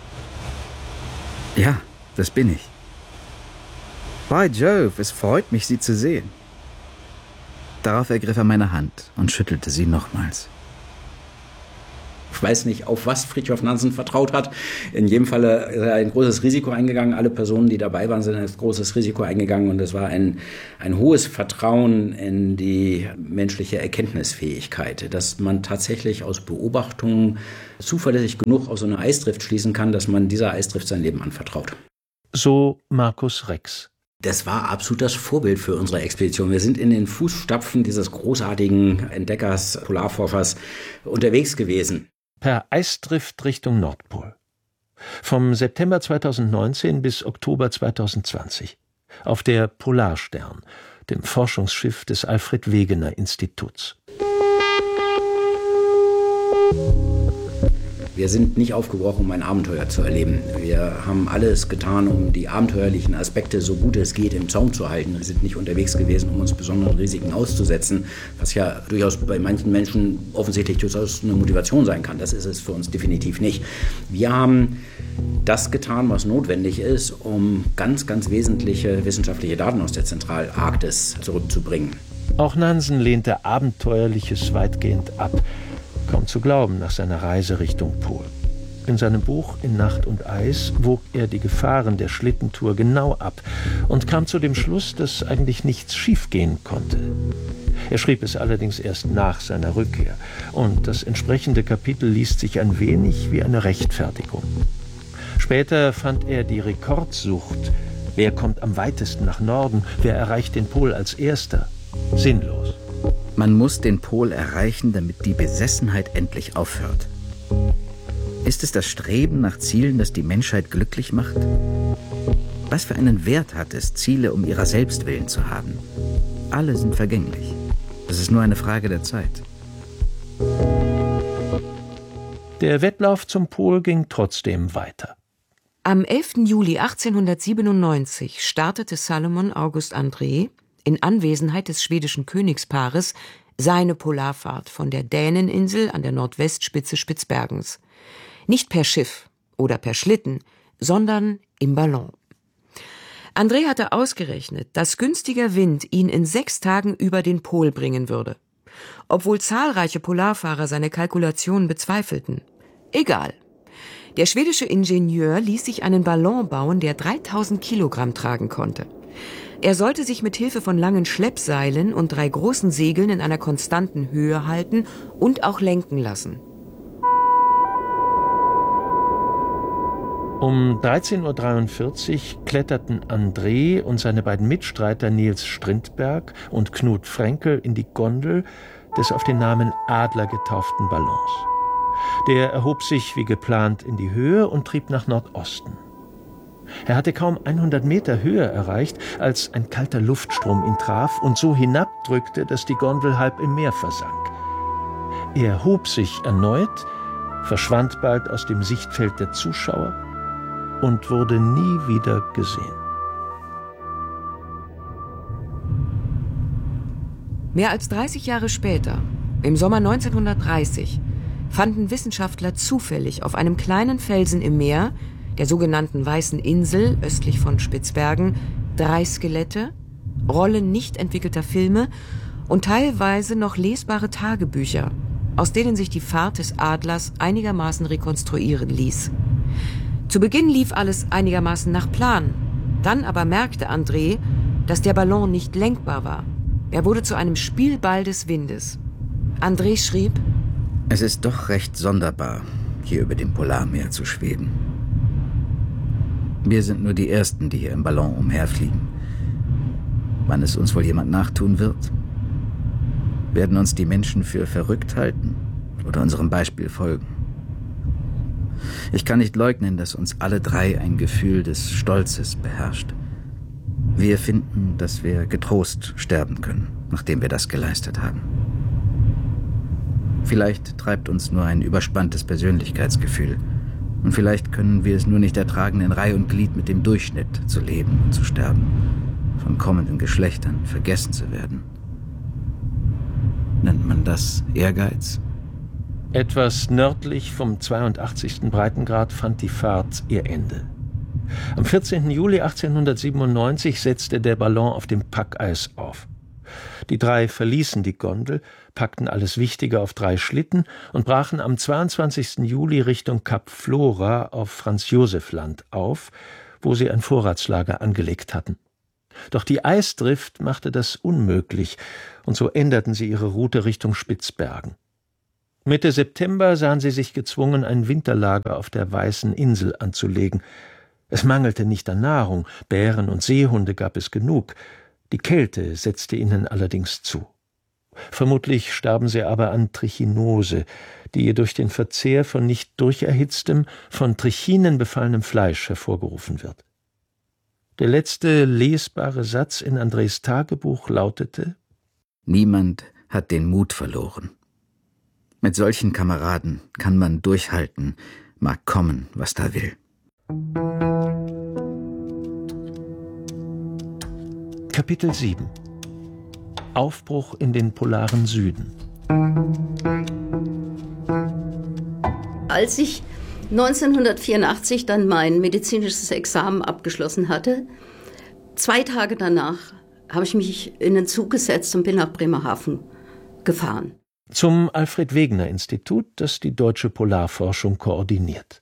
»Ja, das bin ich.« »By Jove, es freut mich, Sie zu sehen.« Darauf ergriff er meine Hand und schüttelte sie nochmals. Ich weiß nicht, auf was Fridtjof Nansen vertraut hat. In jedem Fall ist er ein großes Risiko eingegangen. Alle Personen, die dabei waren, sind ein großes Risiko eingegangen. Und es war ein hohes Vertrauen in die menschliche Erkenntnisfähigkeit, dass man tatsächlich aus Beobachtungen zuverlässig genug aus so einer Eisdrift schließen kann, dass man dieser Eisdrift sein Leben anvertraut. So Markus Rex. Das war absolut das Vorbild für unsere Expedition. Wir sind in den Fußstapfen dieses großartigen Entdeckers, Polarforschers unterwegs gewesen. Per Eisdrift Richtung Nordpol. Vom September 2019 bis Oktober 2020. Auf der Polarstern, dem Forschungsschiff des Alfred Wegener Instituts. Wir sind nicht aufgebrochen, um ein Abenteuer zu erleben. Wir haben alles getan, um die abenteuerlichen Aspekte so gut es geht im Zaum zu halten. Wir sind nicht unterwegs gewesen, um uns besonderen Risiken auszusetzen, was ja durchaus bei manchen Menschen offensichtlich durchaus eine Motivation sein kann. Das ist es für uns definitiv nicht. Wir haben das getan, was notwendig ist, um ganz, ganz wesentliche wissenschaftliche Daten aus der Zentralarktis zurückzubringen. Auch Nansen lehnte Abenteuerliches weitgehend ab. Kaum zu glauben nach seiner Reise Richtung Pol. In seinem Buch »In Nacht und Eis« wog er die Gefahren der Schlittentour genau ab und kam zu dem Schluss, dass eigentlich nichts schiefgehen konnte. Er schrieb es allerdings erst nach seiner Rückkehr. Und das entsprechende Kapitel liest sich ein wenig wie eine Rechtfertigung. Später fand er die Rekordsucht. Wer kommt am weitesten nach Norden? Wer erreicht den Pol als Erster? Sinnlos. Man muss den Pol erreichen, damit die Besessenheit endlich aufhört. Ist es das Streben nach Zielen, das die Menschheit glücklich macht? Was für einen Wert hat es, Ziele um ihrer selbst willen zu haben? Alle sind vergänglich. Es ist nur eine Frage der Zeit. Der Wettlauf zum Pol ging trotzdem weiter. Am 11. Juli 1897 startete Salomon August André in Anwesenheit des schwedischen Königspaares seine Polarfahrt von der Däneninsel an der Nordwestspitze Spitzbergens. Nicht per Schiff oder per Schlitten, sondern im Ballon. André hatte ausgerechnet, dass günstiger Wind ihn in 6 Tagen über den Pol bringen würde. Obwohl zahlreiche Polarfahrer seine Kalkulationen bezweifelten. Egal. Der schwedische Ingenieur ließ sich einen Ballon bauen, der 3000 Kilogramm tragen konnte. Er sollte sich mit Hilfe von langen Schleppseilen und 3 großen Segeln in einer konstanten Höhe halten und auch lenken lassen. Um 13:43 Uhr kletterten André und seine beiden Mitstreiter Niels Strindberg und Knut Frenkel in die Gondel des auf den Namen Adler getauften Ballons. Der erhob sich wie geplant in die Höhe und trieb nach Nordosten. Er hatte kaum 100 Meter Höhe erreicht, als ein kalter Luftstrom ihn traf und so hinabdrückte, dass die Gondel halb im Meer versank. Er hob sich erneut, verschwand bald aus dem Sichtfeld der Zuschauer und wurde nie wieder gesehen. Mehr als 30 Jahre später, im Sommer 1930, fanden Wissenschaftler zufällig auf einem kleinen Felsen im Meer, der sogenannten Weißen Insel östlich von Spitzbergen, 3 Skelette, Rollen nicht entwickelter Filme und teilweise noch lesbare Tagebücher, aus denen sich die Fahrt des Adlers einigermaßen rekonstruieren ließ. Zu Beginn lief alles einigermaßen nach Plan. Dann aber merkte André, dass der Ballon nicht lenkbar war. Er wurde zu einem Spielball des Windes. André schrieb: Es ist doch recht sonderbar, hier über dem Polarmeer zu schweben. Wir sind nur die Ersten, die hier im Ballon umherfliegen. Wann es uns wohl jemand nachtun wird? Werden uns die Menschen für verrückt halten oder unserem Beispiel folgen? Ich kann nicht leugnen, dass uns alle 3 ein Gefühl des Stolzes beherrscht. Wir finden, dass wir getrost sterben können, nachdem wir das geleistet haben. Vielleicht treibt uns nur ein überspanntes Persönlichkeitsgefühl. Und vielleicht können wir es nur nicht ertragen, in Reih und Glied mit dem Durchschnitt zu leben und zu sterben, von kommenden Geschlechtern vergessen zu werden. Nennt man das Ehrgeiz? Etwas nördlich vom 82. Breitengrad fand die Fahrt ihr Ende. Am 14. Juli 1897 setzte der Ballon auf dem Packeis auf. Die 3 verließen die Gondel, packten alles Wichtige auf 3 Schlitten und brachen am 22. Juli Richtung Kap Flora auf Franz-Josef-Land auf, wo sie ein Vorratslager angelegt hatten. Doch die Eisdrift machte das unmöglich, und so änderten sie ihre Route Richtung Spitzbergen. Mitte September sahen sie sich gezwungen, ein Winterlager auf der Weißen Insel anzulegen. Es mangelte nicht an Nahrung, Bären und Seehunde gab es genug. Die Kälte setzte ihnen allerdings zu. Vermutlich starben sie aber an Trichinose, die durch den Verzehr von nicht durcherhitztem, von Trichinen befallenem Fleisch hervorgerufen wird. Der letzte lesbare Satz in Andres Tagebuch lautete: Niemand hat den Mut verloren. Mit solchen Kameraden kann man durchhalten, mag kommen, was da will. Kapitel 7 Aufbruch in den polaren Süden. Als ich 1984 dann mein medizinisches Examen abgeschlossen hatte, 2 Tage danach habe ich mich in den Zug gesetzt und bin nach Bremerhaven gefahren. Zum Alfred-Wegener-Institut, das die deutsche Polarforschung koordiniert.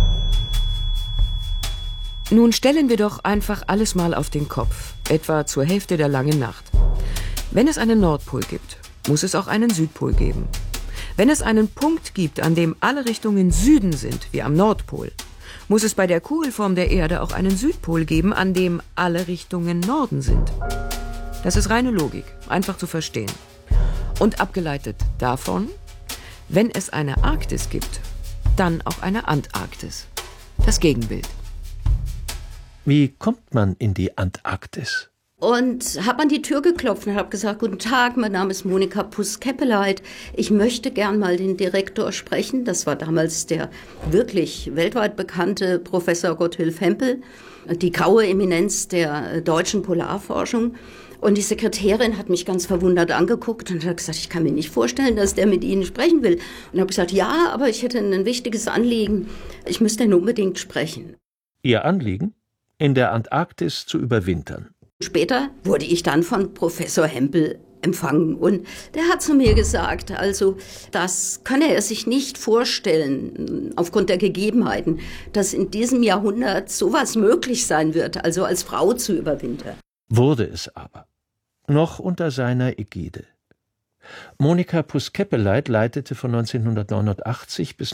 Nun stellen wir doch einfach alles mal auf den Kopf, etwa zur Hälfte der langen Nacht. Wenn es einen Nordpol gibt, muss es auch einen Südpol geben. Wenn es einen Punkt gibt, an dem alle Richtungen Süden sind, wie am Nordpol, muss es bei der Kugelform der Erde auch einen Südpol geben, an dem alle Richtungen Norden sind. Das ist reine Logik, einfach zu verstehen. Und abgeleitet davon, wenn es eine Arktis gibt, dann auch eine Antarktis. Das Gegenbild. Wie kommt man in die Antarktis? Und habe an die Tür geklopft und habe gesagt: Guten Tag, mein Name ist Monika Puss-Keppeleit. Ich möchte gern mal den Direktor sprechen. Das war damals der wirklich weltweit bekannte Professor Gotthilf Hempel, die graue Eminenz der deutschen Polarforschung. Und die Sekretärin hat mich ganz verwundert angeguckt und hat gesagt, ich kann mir nicht vorstellen, dass der mit Ihnen sprechen will. Und habe gesagt, ja, aber ich hätte ein wichtiges Anliegen. Ich müsste ihn unbedingt sprechen. Ihr Anliegen? In der Antarktis zu überwintern. Später wurde ich dann von Professor Hempel empfangen und der hat zu mir gesagt, also das könne er sich nicht vorstellen, aufgrund der Gegebenheiten, dass in diesem Jahrhundert sowas möglich sein wird, also als Frau zu überwintern. Wurde es aber. Noch unter seiner Ägide. Monika Puss-Keppeleit leitete von 1989 bis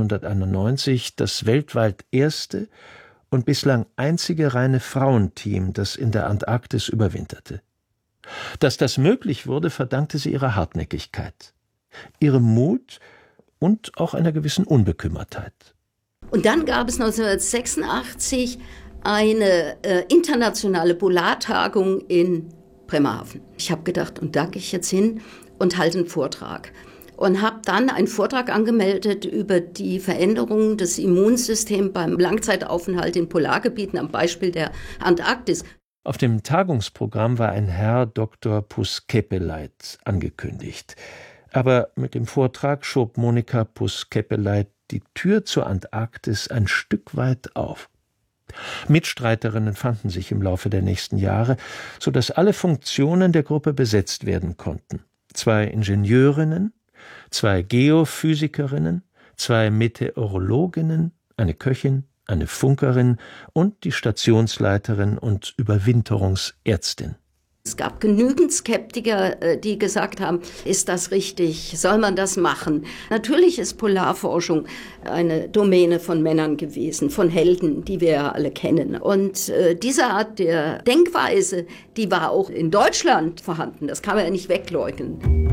1991 das weltweit erste und bislang einzige reine Frauenteam, das in der Antarktis überwinterte. Dass das möglich wurde, verdankte sie ihrer Hartnäckigkeit, ihrem Mut und auch einer gewissen Unbekümmertheit. Und dann gab es 1986 eine internationale Polartagung in Bremerhaven. Ich habe gedacht, und da gehe ich jetzt hin und halte einen Vortrag. Und habe dann einen Vortrag angemeldet über die Veränderungen des Immunsystems beim Langzeitaufenthalt in Polargebieten am Beispiel der Antarktis. Auf dem Tagungsprogramm war ein Herr Dr. Puss-Keppeleit angekündigt. Aber mit dem Vortrag schob Monika Puss-Keppeleit die Tür zur Antarktis ein Stück weit auf. Mitstreiterinnen fanden sich im Laufe der nächsten Jahre, sodass alle Funktionen der Gruppe besetzt werden konnten. 2 Ingenieurinnen, 2 Geophysikerinnen, 2 Meteorologinnen, eine Köchin, eine Funkerin und die Stationsleiterin und Überwinterungsärztin. Es gab genügend Skeptiker, die gesagt haben, ist das richtig, soll man das machen? Natürlich ist Polarforschung eine Domäne von Männern gewesen, von Helden, die wir ja alle kennen. Und diese Art der Denkweise, die war auch in Deutschland vorhanden, das kann man ja nicht wegleugnen.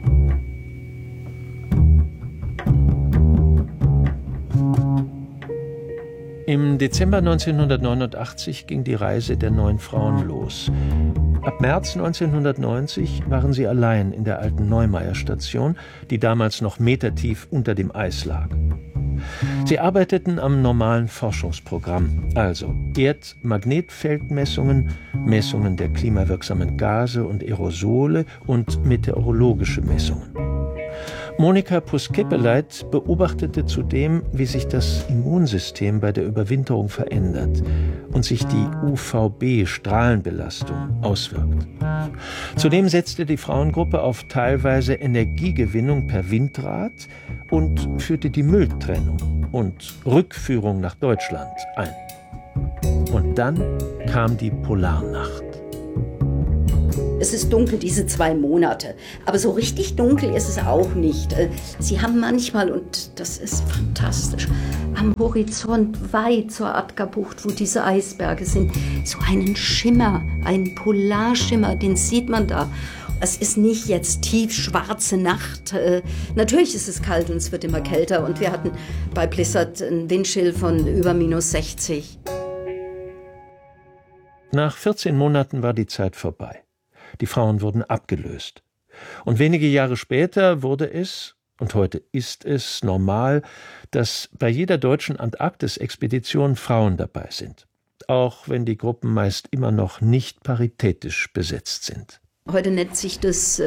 Im Dezember 1989 ging die Reise der 9 Frauen los. Ab März 1990 waren sie allein in der alten Neumeier-Station, die damals noch metertief unter dem Eis lag. Sie arbeiteten am normalen Forschungsprogramm, also Erdmagnetfeldmessungen, Messungen der klimawirksamen Gase und Aerosole und meteorologische Messungen. Monika Puss-Kepeleit beobachtete zudem, wie sich das Immunsystem bei der Überwinterung verändert und sich die UVB-Strahlenbelastung auswirkt. Zudem setzte die Frauengruppe auf teilweise Energiegewinnung per Windrad und führte die Mülltrennung und Rückführung nach Deutschland ein. Und dann kam die Polarnacht. Es ist dunkel, diese 2 Monate. Aber so richtig dunkel ist es auch nicht. Sie haben manchmal, und das ist fantastisch, am Horizont weit zur Adgerbucht, wo diese Eisberge sind, so einen Schimmer, einen Polarschimmer, den sieht man da. Es ist nicht jetzt tiefschwarze Nacht. Natürlich ist es kalt und es wird immer kälter. Und wir hatten bei Blizzard einen Windchill von über -60. Nach 14 Monaten war die Zeit vorbei. Die Frauen wurden abgelöst. Und wenige Jahre später wurde es, und heute ist es, normal, dass bei jeder deutschen Antarktis-Expedition Frauen dabei sind. Auch wenn die Gruppen meist immer noch nicht paritätisch besetzt sind. Heute nennt sich das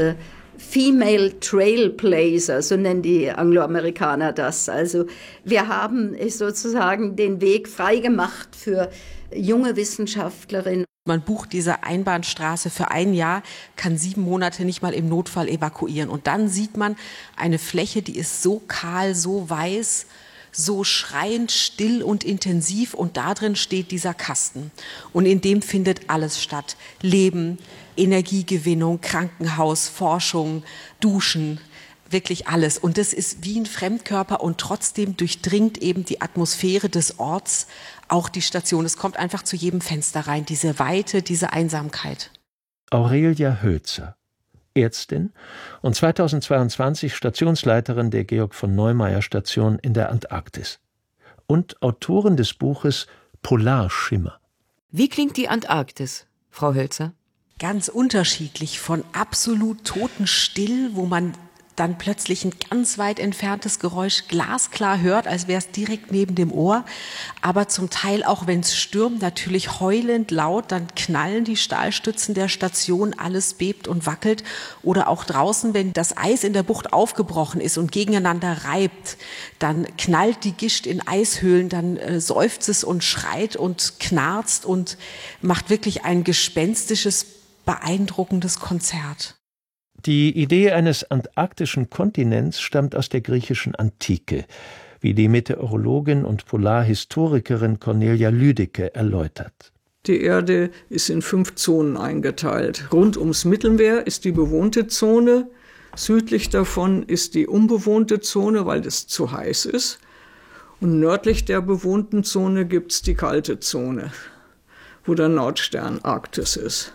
Female Trailblazer, so nennen die Angloamerikaner das. Also wir haben sozusagen den Weg freigemacht für junge Wissenschaftlerinnen. Man bucht diese Einbahnstraße für 1 Jahr, kann 7 Monate nicht mal im Notfall evakuieren. Und dann sieht man eine Fläche, die ist so kahl, so weiß, so schreiend still und intensiv. Und da drin steht dieser Kasten. Und in dem findet alles statt. Leben, Energiegewinnung, Krankenhaus, Forschung, Duschen. Wirklich alles. Und das ist wie ein Fremdkörper und trotzdem durchdringt eben die Atmosphäre des Orts auch die Station. Es kommt einfach zu jedem Fenster rein, diese Weite, diese Einsamkeit. Aurelia Hölzer, Ärztin und 2022 Stationsleiterin der Georg von Neumeier Station in der Antarktis. Und Autorin des Buches Polarschimmer. Wie klingt die Antarktis, Frau Hölzer? Ganz unterschiedlich, von absolut totenstill, wo man dann plötzlich ein ganz weit entferntes Geräusch glasklar hört, als wäre es direkt neben dem Ohr. Aber zum Teil auch, wenn es stürmt, natürlich heulend laut, dann knallen die Stahlstützen der Station, alles bebt und wackelt. Oder auch draußen, wenn das Eis in der Bucht aufgebrochen ist und gegeneinander reibt, dann knallt die Gischt in Eishöhlen, dann seufzt es und schreit und knarzt und macht wirklich ein gespenstisches, beeindruckendes Konzert. Die Idee eines antarktischen Kontinents stammt aus der griechischen Antike, wie die Meteorologin und Polarhistorikerin Cornelia Lüdecke erläutert. Die Erde ist in 5 Zonen eingeteilt. Rund ums Mittelmeer ist die bewohnte Zone. Südlich davon ist die unbewohnte Zone, weil es zu heiß ist. Und nördlich der bewohnten Zone gibt es die kalte Zone, wo der Nordstern Arktis ist.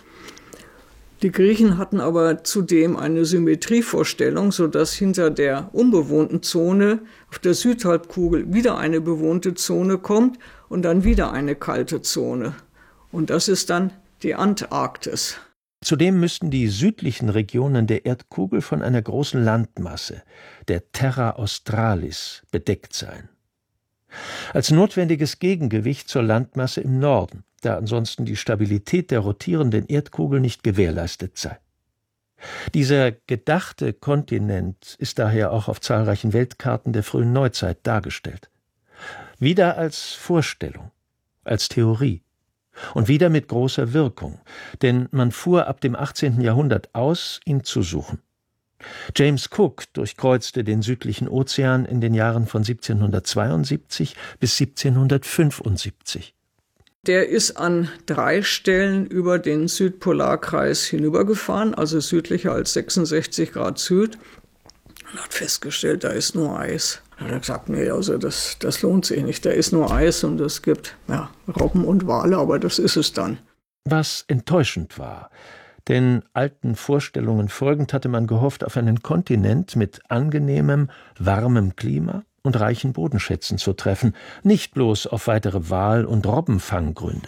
Die Griechen hatten aber zudem eine Symmetrievorstellung, sodass hinter der unbewohnten Zone auf der Südhalbkugel wieder eine bewohnte Zone kommt und dann wieder eine kalte Zone. Und das ist dann die Antarktis. Zudem müssten die südlichen Regionen der Erdkugel von einer großen Landmasse, der Terra Australis, bedeckt sein. Als notwendiges Gegengewicht zur Landmasse im Norden, da ansonsten die Stabilität der rotierenden Erdkugel nicht gewährleistet sei. Dieser gedachte Kontinent ist daher auch auf zahlreichen Weltkarten der frühen Neuzeit dargestellt. Wieder als Vorstellung, als Theorie und wieder mit großer Wirkung, denn man fuhr ab dem 18. Jahrhundert aus, ihn zu suchen. James Cook durchkreuzte den südlichen Ozean in den Jahren von 1772 bis 1775. Der ist an 3 Stellen über den Südpolarkreis hinübergefahren, also südlicher als 66 Grad Süd, und hat festgestellt, da ist nur Eis. Da hat er gesagt, nee, also das lohnt sich nicht, da ist nur Eis und es gibt Robben und Wale, aber das ist es dann. Was enttäuschend war, denn alten Vorstellungen folgend hatte man gehofft auf einen Kontinent mit angenehmem, warmem Klima und reichen Bodenschätzen zu treffen, nicht bloß auf weitere Wal- und Robbenfanggründe.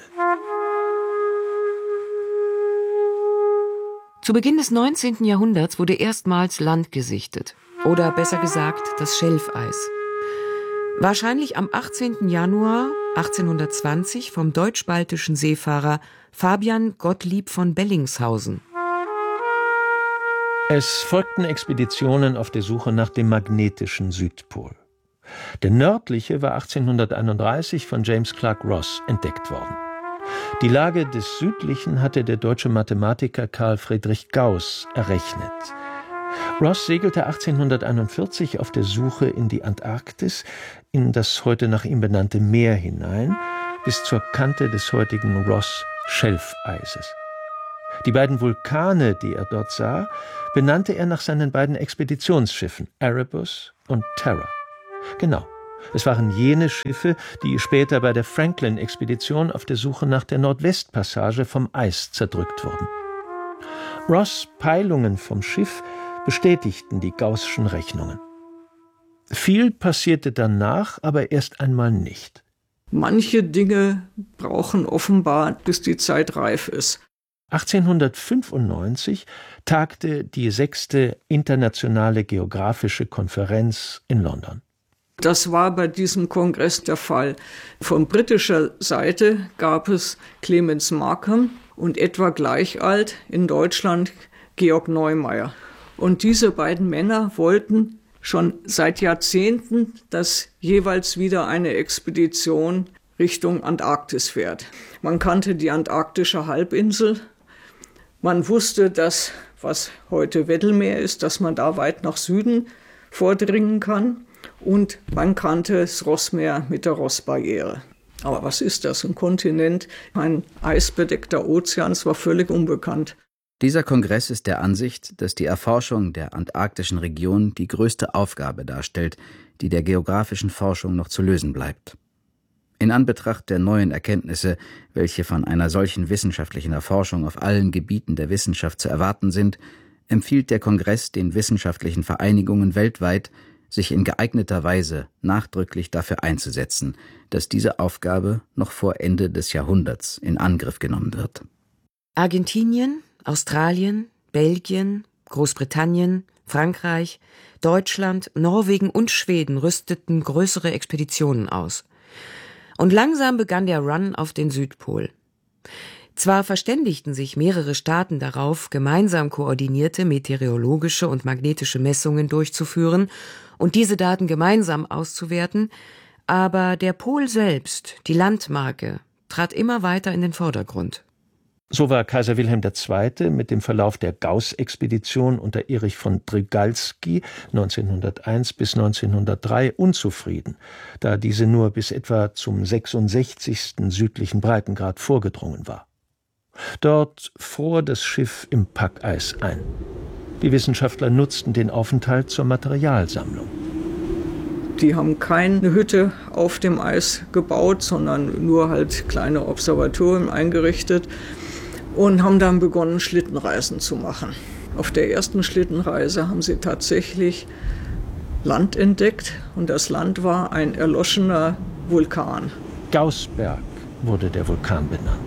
Zu Beginn des 19. Jahrhunderts wurde erstmals Land gesichtet. Oder besser gesagt, das Schelfeis. Wahrscheinlich am 18. Januar 1820 vom deutsch-baltischen Seefahrer Fabian Gottlieb von Bellingshausen. Es folgten Expeditionen auf der Suche nach dem magnetischen Südpol. Der nördliche war 1831 von James Clark Ross entdeckt worden. Die Lage des südlichen hatte der deutsche Mathematiker Carl Friedrich Gauß errechnet. Ross segelte 1841 auf der Suche in die Antarktis, in das heute nach ihm benannte Meer hinein, bis zur Kante des heutigen Ross-Schelfeises. Die beiden Vulkane, die er dort sah, benannte er nach seinen beiden Expeditionsschiffen Erebus und Terror. Genau, es waren jene Schiffe, die später bei der Franklin-Expedition auf der Suche nach der Nordwestpassage vom Eis zerdrückt wurden. Ross' Peilungen vom Schiff bestätigten die Gaußschen Rechnungen. Viel passierte danach aber erst einmal nicht. Manche Dinge brauchen offenbar, bis die Zeit reif ist. 1895 tagte die 6. Internationale Geographische Konferenz in London. Das war bei diesem Kongress der Fall. Von britischer Seite gab es Clemens Markham und etwa gleich alt in Deutschland Georg Neumeier. Und diese beiden Männer wollten schon seit Jahrzehnten, dass jeweils wieder eine Expedition Richtung Antarktis fährt. Man kannte die antarktische Halbinsel. Man wusste, dass, was heute Weddellmeer ist, dass man da weit nach Süden vordringen kann. Und man kannte das Rossmeer mit der Rossbarriere. Aber was ist das? Ein Kontinent, ein eisbedeckter Ozean, das war völlig unbekannt. Dieser Kongress ist der Ansicht, dass die Erforschung der antarktischen Region die größte Aufgabe darstellt, die der geografischen Forschung noch zu lösen bleibt. In Anbetracht der neuen Erkenntnisse, welche von einer solchen wissenschaftlichen Erforschung auf allen Gebieten der Wissenschaft zu erwarten sind, empfiehlt der Kongress den wissenschaftlichen Vereinigungen weltweit, sich in geeigneter Weise nachdrücklich dafür einzusetzen, dass diese Aufgabe noch vor Ende des Jahrhunderts in Angriff genommen wird. Argentinien, Australien, Belgien, Großbritannien, Frankreich, Deutschland, Norwegen und Schweden rüsteten größere Expeditionen aus. Und langsam begann der Run auf den Südpol. Zwar verständigten sich mehrere Staaten darauf, gemeinsam koordinierte meteorologische und magnetische Messungen durchzuführen und diese Daten gemeinsam auszuwerten, aber der Pol selbst, die Landmarke, trat immer weiter in den Vordergrund. So war Kaiser Wilhelm II. Mit dem Verlauf der Gauß-Expedition unter Erich von Drygalski 1901 bis 1903 unzufrieden, da diese nur bis etwa zum 66. südlichen Breitengrad vorgedrungen war. Dort fror das Schiff im Packeis ein. Die Wissenschaftler nutzten den Aufenthalt zur Materialsammlung. Die haben keine Hütte auf dem Eis gebaut, sondern nur halt kleine Observatorien eingerichtet und haben dann begonnen, Schlittenreisen zu machen. Auf der ersten Schlittenreise haben sie tatsächlich Land entdeckt und das Land war ein erloschener Vulkan. Gaußberg wurde der Vulkan benannt.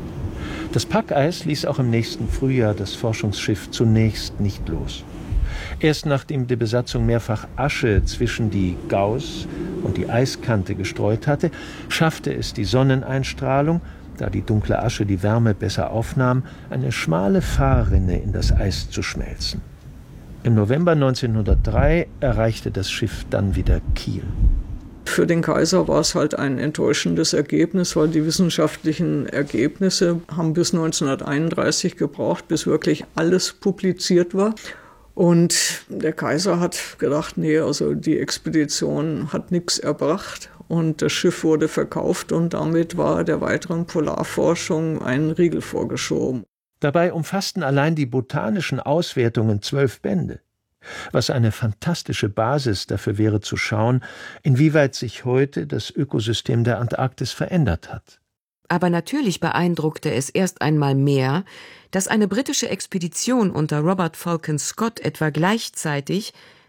Das Packeis ließ auch im nächsten Frühjahr das Forschungsschiff zunächst nicht los. Erst nachdem die Besatzung mehrfach Asche zwischen die Gauß und die Eiskante gestreut hatte, schaffte es die Sonneneinstrahlung, da die dunkle Asche die Wärme besser aufnahm, eine schmale Fahrrinne in das Eis zu schmelzen. Im November 1903 erreichte das Schiff dann wieder Kiel. Für den Kaiser war es halt ein enttäuschendes Ergebnis, weil die wissenschaftlichen Ergebnisse haben bis 1931 gebraucht, bis wirklich alles publiziert war. Und der Kaiser hat gedacht, nee, also die Expedition hat nichts erbracht und das Schiff wurde verkauft und damit war der weiteren Polarforschung ein Riegel vorgeschoben. Dabei umfassten allein die botanischen Auswertungen 12 Bände, was eine fantastische Basis dafür wäre zu schauen, inwieweit sich heute das Ökosystem der Antarktis verändert hat. Aber natürlich beeindruckte es erst einmal mehr, dass eine britische Expedition unter Robert Falcon Scott etwa gleichzeitig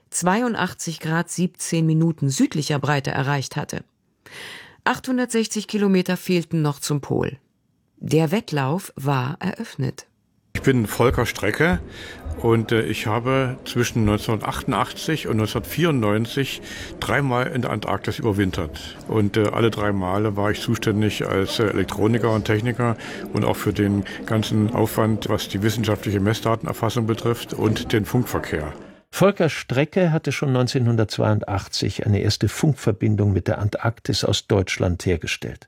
82 Grad 17 Minuten südlicher Breite erreicht hatte. 860 Kilometer fehlten noch zum Pol. Der Wettlauf war eröffnet. Ich bin Volker Strecke und ich habe zwischen 1988 und 1994 dreimal in der Antarktis überwintert. Und alle 3 Male war ich zuständig als Elektroniker und Techniker und auch für den ganzen Aufwand, was die wissenschaftliche Messdatenerfassung betrifft und den Funkverkehr. Volker Strecke hatte schon 1982 eine erste Funkverbindung mit der Antarktis aus Deutschland hergestellt.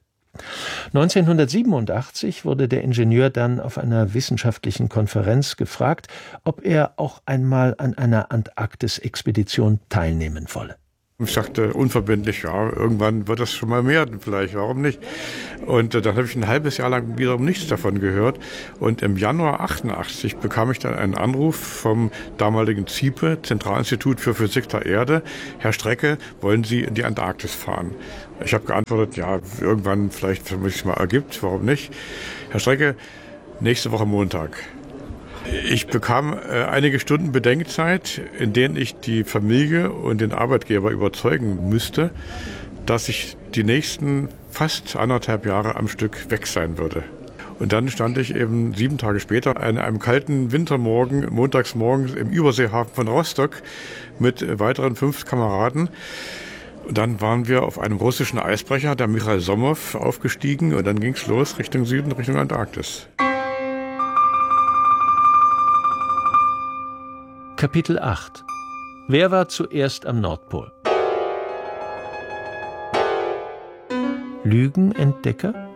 1987 wurde der Ingenieur dann auf einer wissenschaftlichen Konferenz gefragt, ob er auch einmal an einer Antarktis-Expedition teilnehmen wolle. Ich sagte unverbindlich, ja, irgendwann wird das schon mal werden, vielleicht, warum nicht? Und dann habe ich ein halbes Jahr lang wiederum nichts davon gehört. Und im Januar 88 bekam ich dann einen Anruf vom damaligen ZIPE, Zentralinstitut für Physik der Erde. Herr Strecke, wollen Sie in die Antarktis fahren? Ich habe geantwortet, ja, irgendwann vielleicht, wenn es sich mal ergibt, warum nicht? Herr Strecke, nächste Woche Montag. Ich bekam einige Stunden Bedenkzeit, in denen ich die Familie und den Arbeitgeber überzeugen müsste, dass ich die nächsten fast 1,5 Jahre am Stück weg sein würde. Und dann stand ich eben 7 Tage später an einem kalten Wintermorgen, montags morgens im Überseehafen von Rostock mit weiteren 5 Kameraden. Und dann waren wir auf einem russischen Eisbrecher, der Michail Somow, aufgestiegen und dann ging es los Richtung Süden, Richtung Antarktis. Kapitel 8. Wer war zuerst am Nordpol? Lügenentdecker?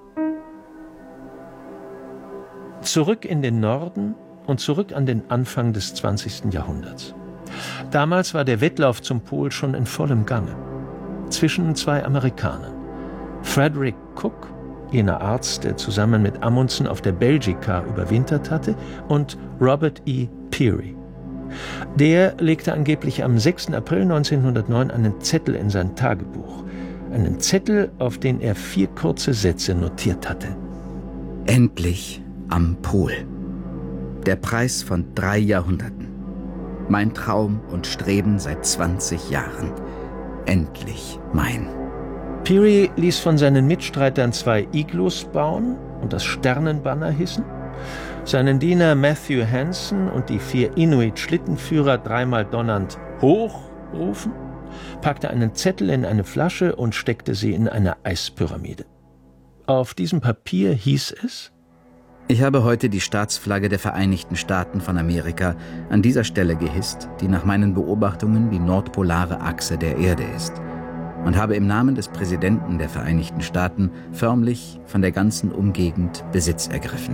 Zurück in den Norden und zurück an den Anfang des 20. Jahrhunderts. Damals war der Wettlauf zum Pol schon in vollem Gange. Zwischen 2 Amerikanern. Frederick Cook, jener Arzt, der zusammen mit Amundsen auf der Belgica überwintert hatte, und Robert E. Peary. Der legte angeblich am 6. April 1909 einen Zettel in sein Tagebuch. Einen Zettel, auf den er 4 kurze Sätze notiert hatte. Endlich am Pol. Der Preis von 3 Jahrhunderten. Mein Traum und Streben seit 20 Jahren. Endlich mein. Peary ließ von seinen Mitstreitern 2 Iglus bauen und das Sternenbanner hissen, seinen Diener Matthew Hansen und die 4 Inuit-Schlittenführer dreimal donnernd hoch rufen, packte einen Zettel in eine Flasche und steckte sie in eine Eispyramide. Auf diesem Papier hieß es: Ich habe heute die Staatsflagge der Vereinigten Staaten von Amerika an dieser Stelle gehisst, die nach meinen Beobachtungen die nordpolare Achse der Erde ist, und habe im Namen des Präsidenten der Vereinigten Staaten förmlich von der ganzen Umgegend Besitz ergriffen.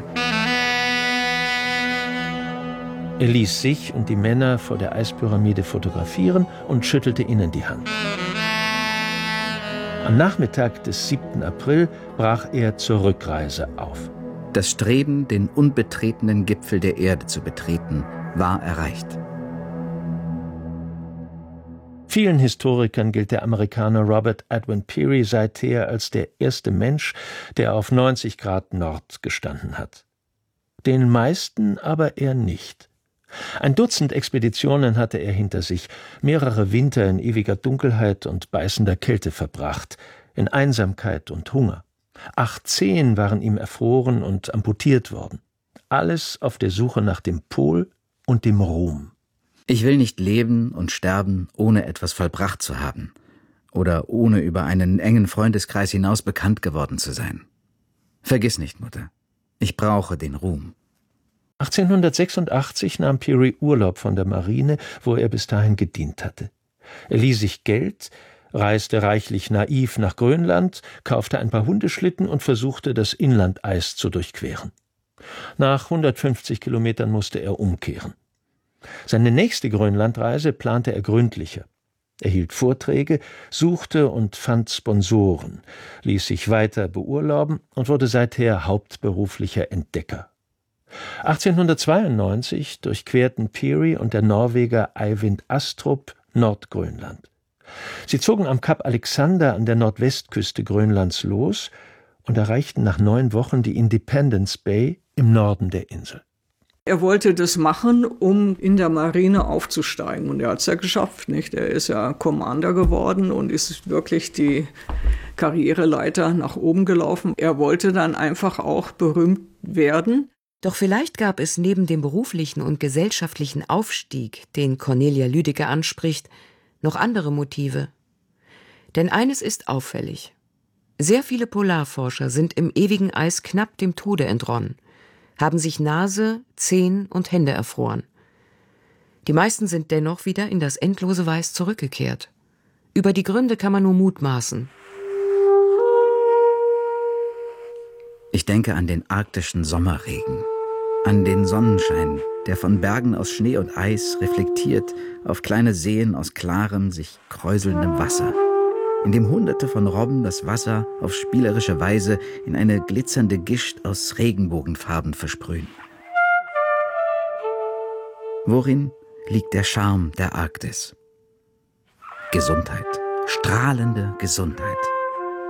Er ließ sich und die Männer vor der Eispyramide fotografieren und schüttelte ihnen die Hand. Am Nachmittag des 7. April brach er zur Rückreise auf. Das Streben, den unbetretenen Gipfel der Erde zu betreten, war erreicht. Vielen Historikern gilt der Amerikaner Robert Edwin Peary seither als der erste Mensch, der auf 90 Grad Nord gestanden hat. Den meisten aber er nicht. Ein Dutzend Expeditionen hatte er hinter sich, mehrere Winter in ewiger Dunkelheit und beißender Kälte verbracht, in Einsamkeit und Hunger. 8 Zehen waren ihm erfroren und amputiert worden. Alles auf der Suche nach dem Pol und dem Ruhm. Ich will nicht leben und sterben, ohne etwas vollbracht zu haben oder ohne über einen engen Freundeskreis hinaus bekannt geworden zu sein. Vergiss nicht, Mutter, ich brauche den Ruhm. 1886 nahm Peary Urlaub von der Marine, wo er bis dahin gedient hatte. Er lieh sich Geld, reiste reichlich naiv nach Grönland, kaufte ein paar Hundeschlitten und versuchte, das Inlandeis zu durchqueren. Nach 150 Kilometern musste er umkehren. Seine nächste Grönlandreise plante er gründlicher. Er hielt Vorträge, suchte und fand Sponsoren, ließ sich weiter beurlauben und wurde seither hauptberuflicher Entdecker. 1892 durchquerten Peary und der Norweger Eivind Astrup Nordgrönland. Sie zogen am Kap Alexander an der Nordwestküste Grönlands los und erreichten nach 9 Wochen die Independence Bay im Norden der Insel. Er wollte das machen, um in der Marine aufzusteigen. Und er hat es ja geschafft, nicht? Er ist ja Commander geworden und ist wirklich die Karriereleiter nach oben gelaufen. Er wollte dann einfach auch berühmt werden. Doch vielleicht gab es neben dem beruflichen und gesellschaftlichen Aufstieg, den Cornelia Lüdecke anspricht, noch andere Motive. Denn eines ist auffällig. Sehr viele Polarforscher sind im ewigen Eis knapp dem Tode entronnen, haben sich Nase, Zehen und Hände erfroren. Die meisten sind dennoch wieder in das endlose Weiß zurückgekehrt. Über die Gründe kann man nur mutmaßen. Ich denke an den arktischen Sommerregen, an den Sonnenschein, der von Bergen aus Schnee und Eis reflektiert auf kleine Seen aus klarem, sich kräuselndem Wasser, in dem Hunderte von Robben das Wasser auf spielerische Weise in eine glitzernde Gischt aus Regenbogenfarben versprühen. Worin liegt der Charme der Arktis? Gesundheit, strahlende Gesundheit.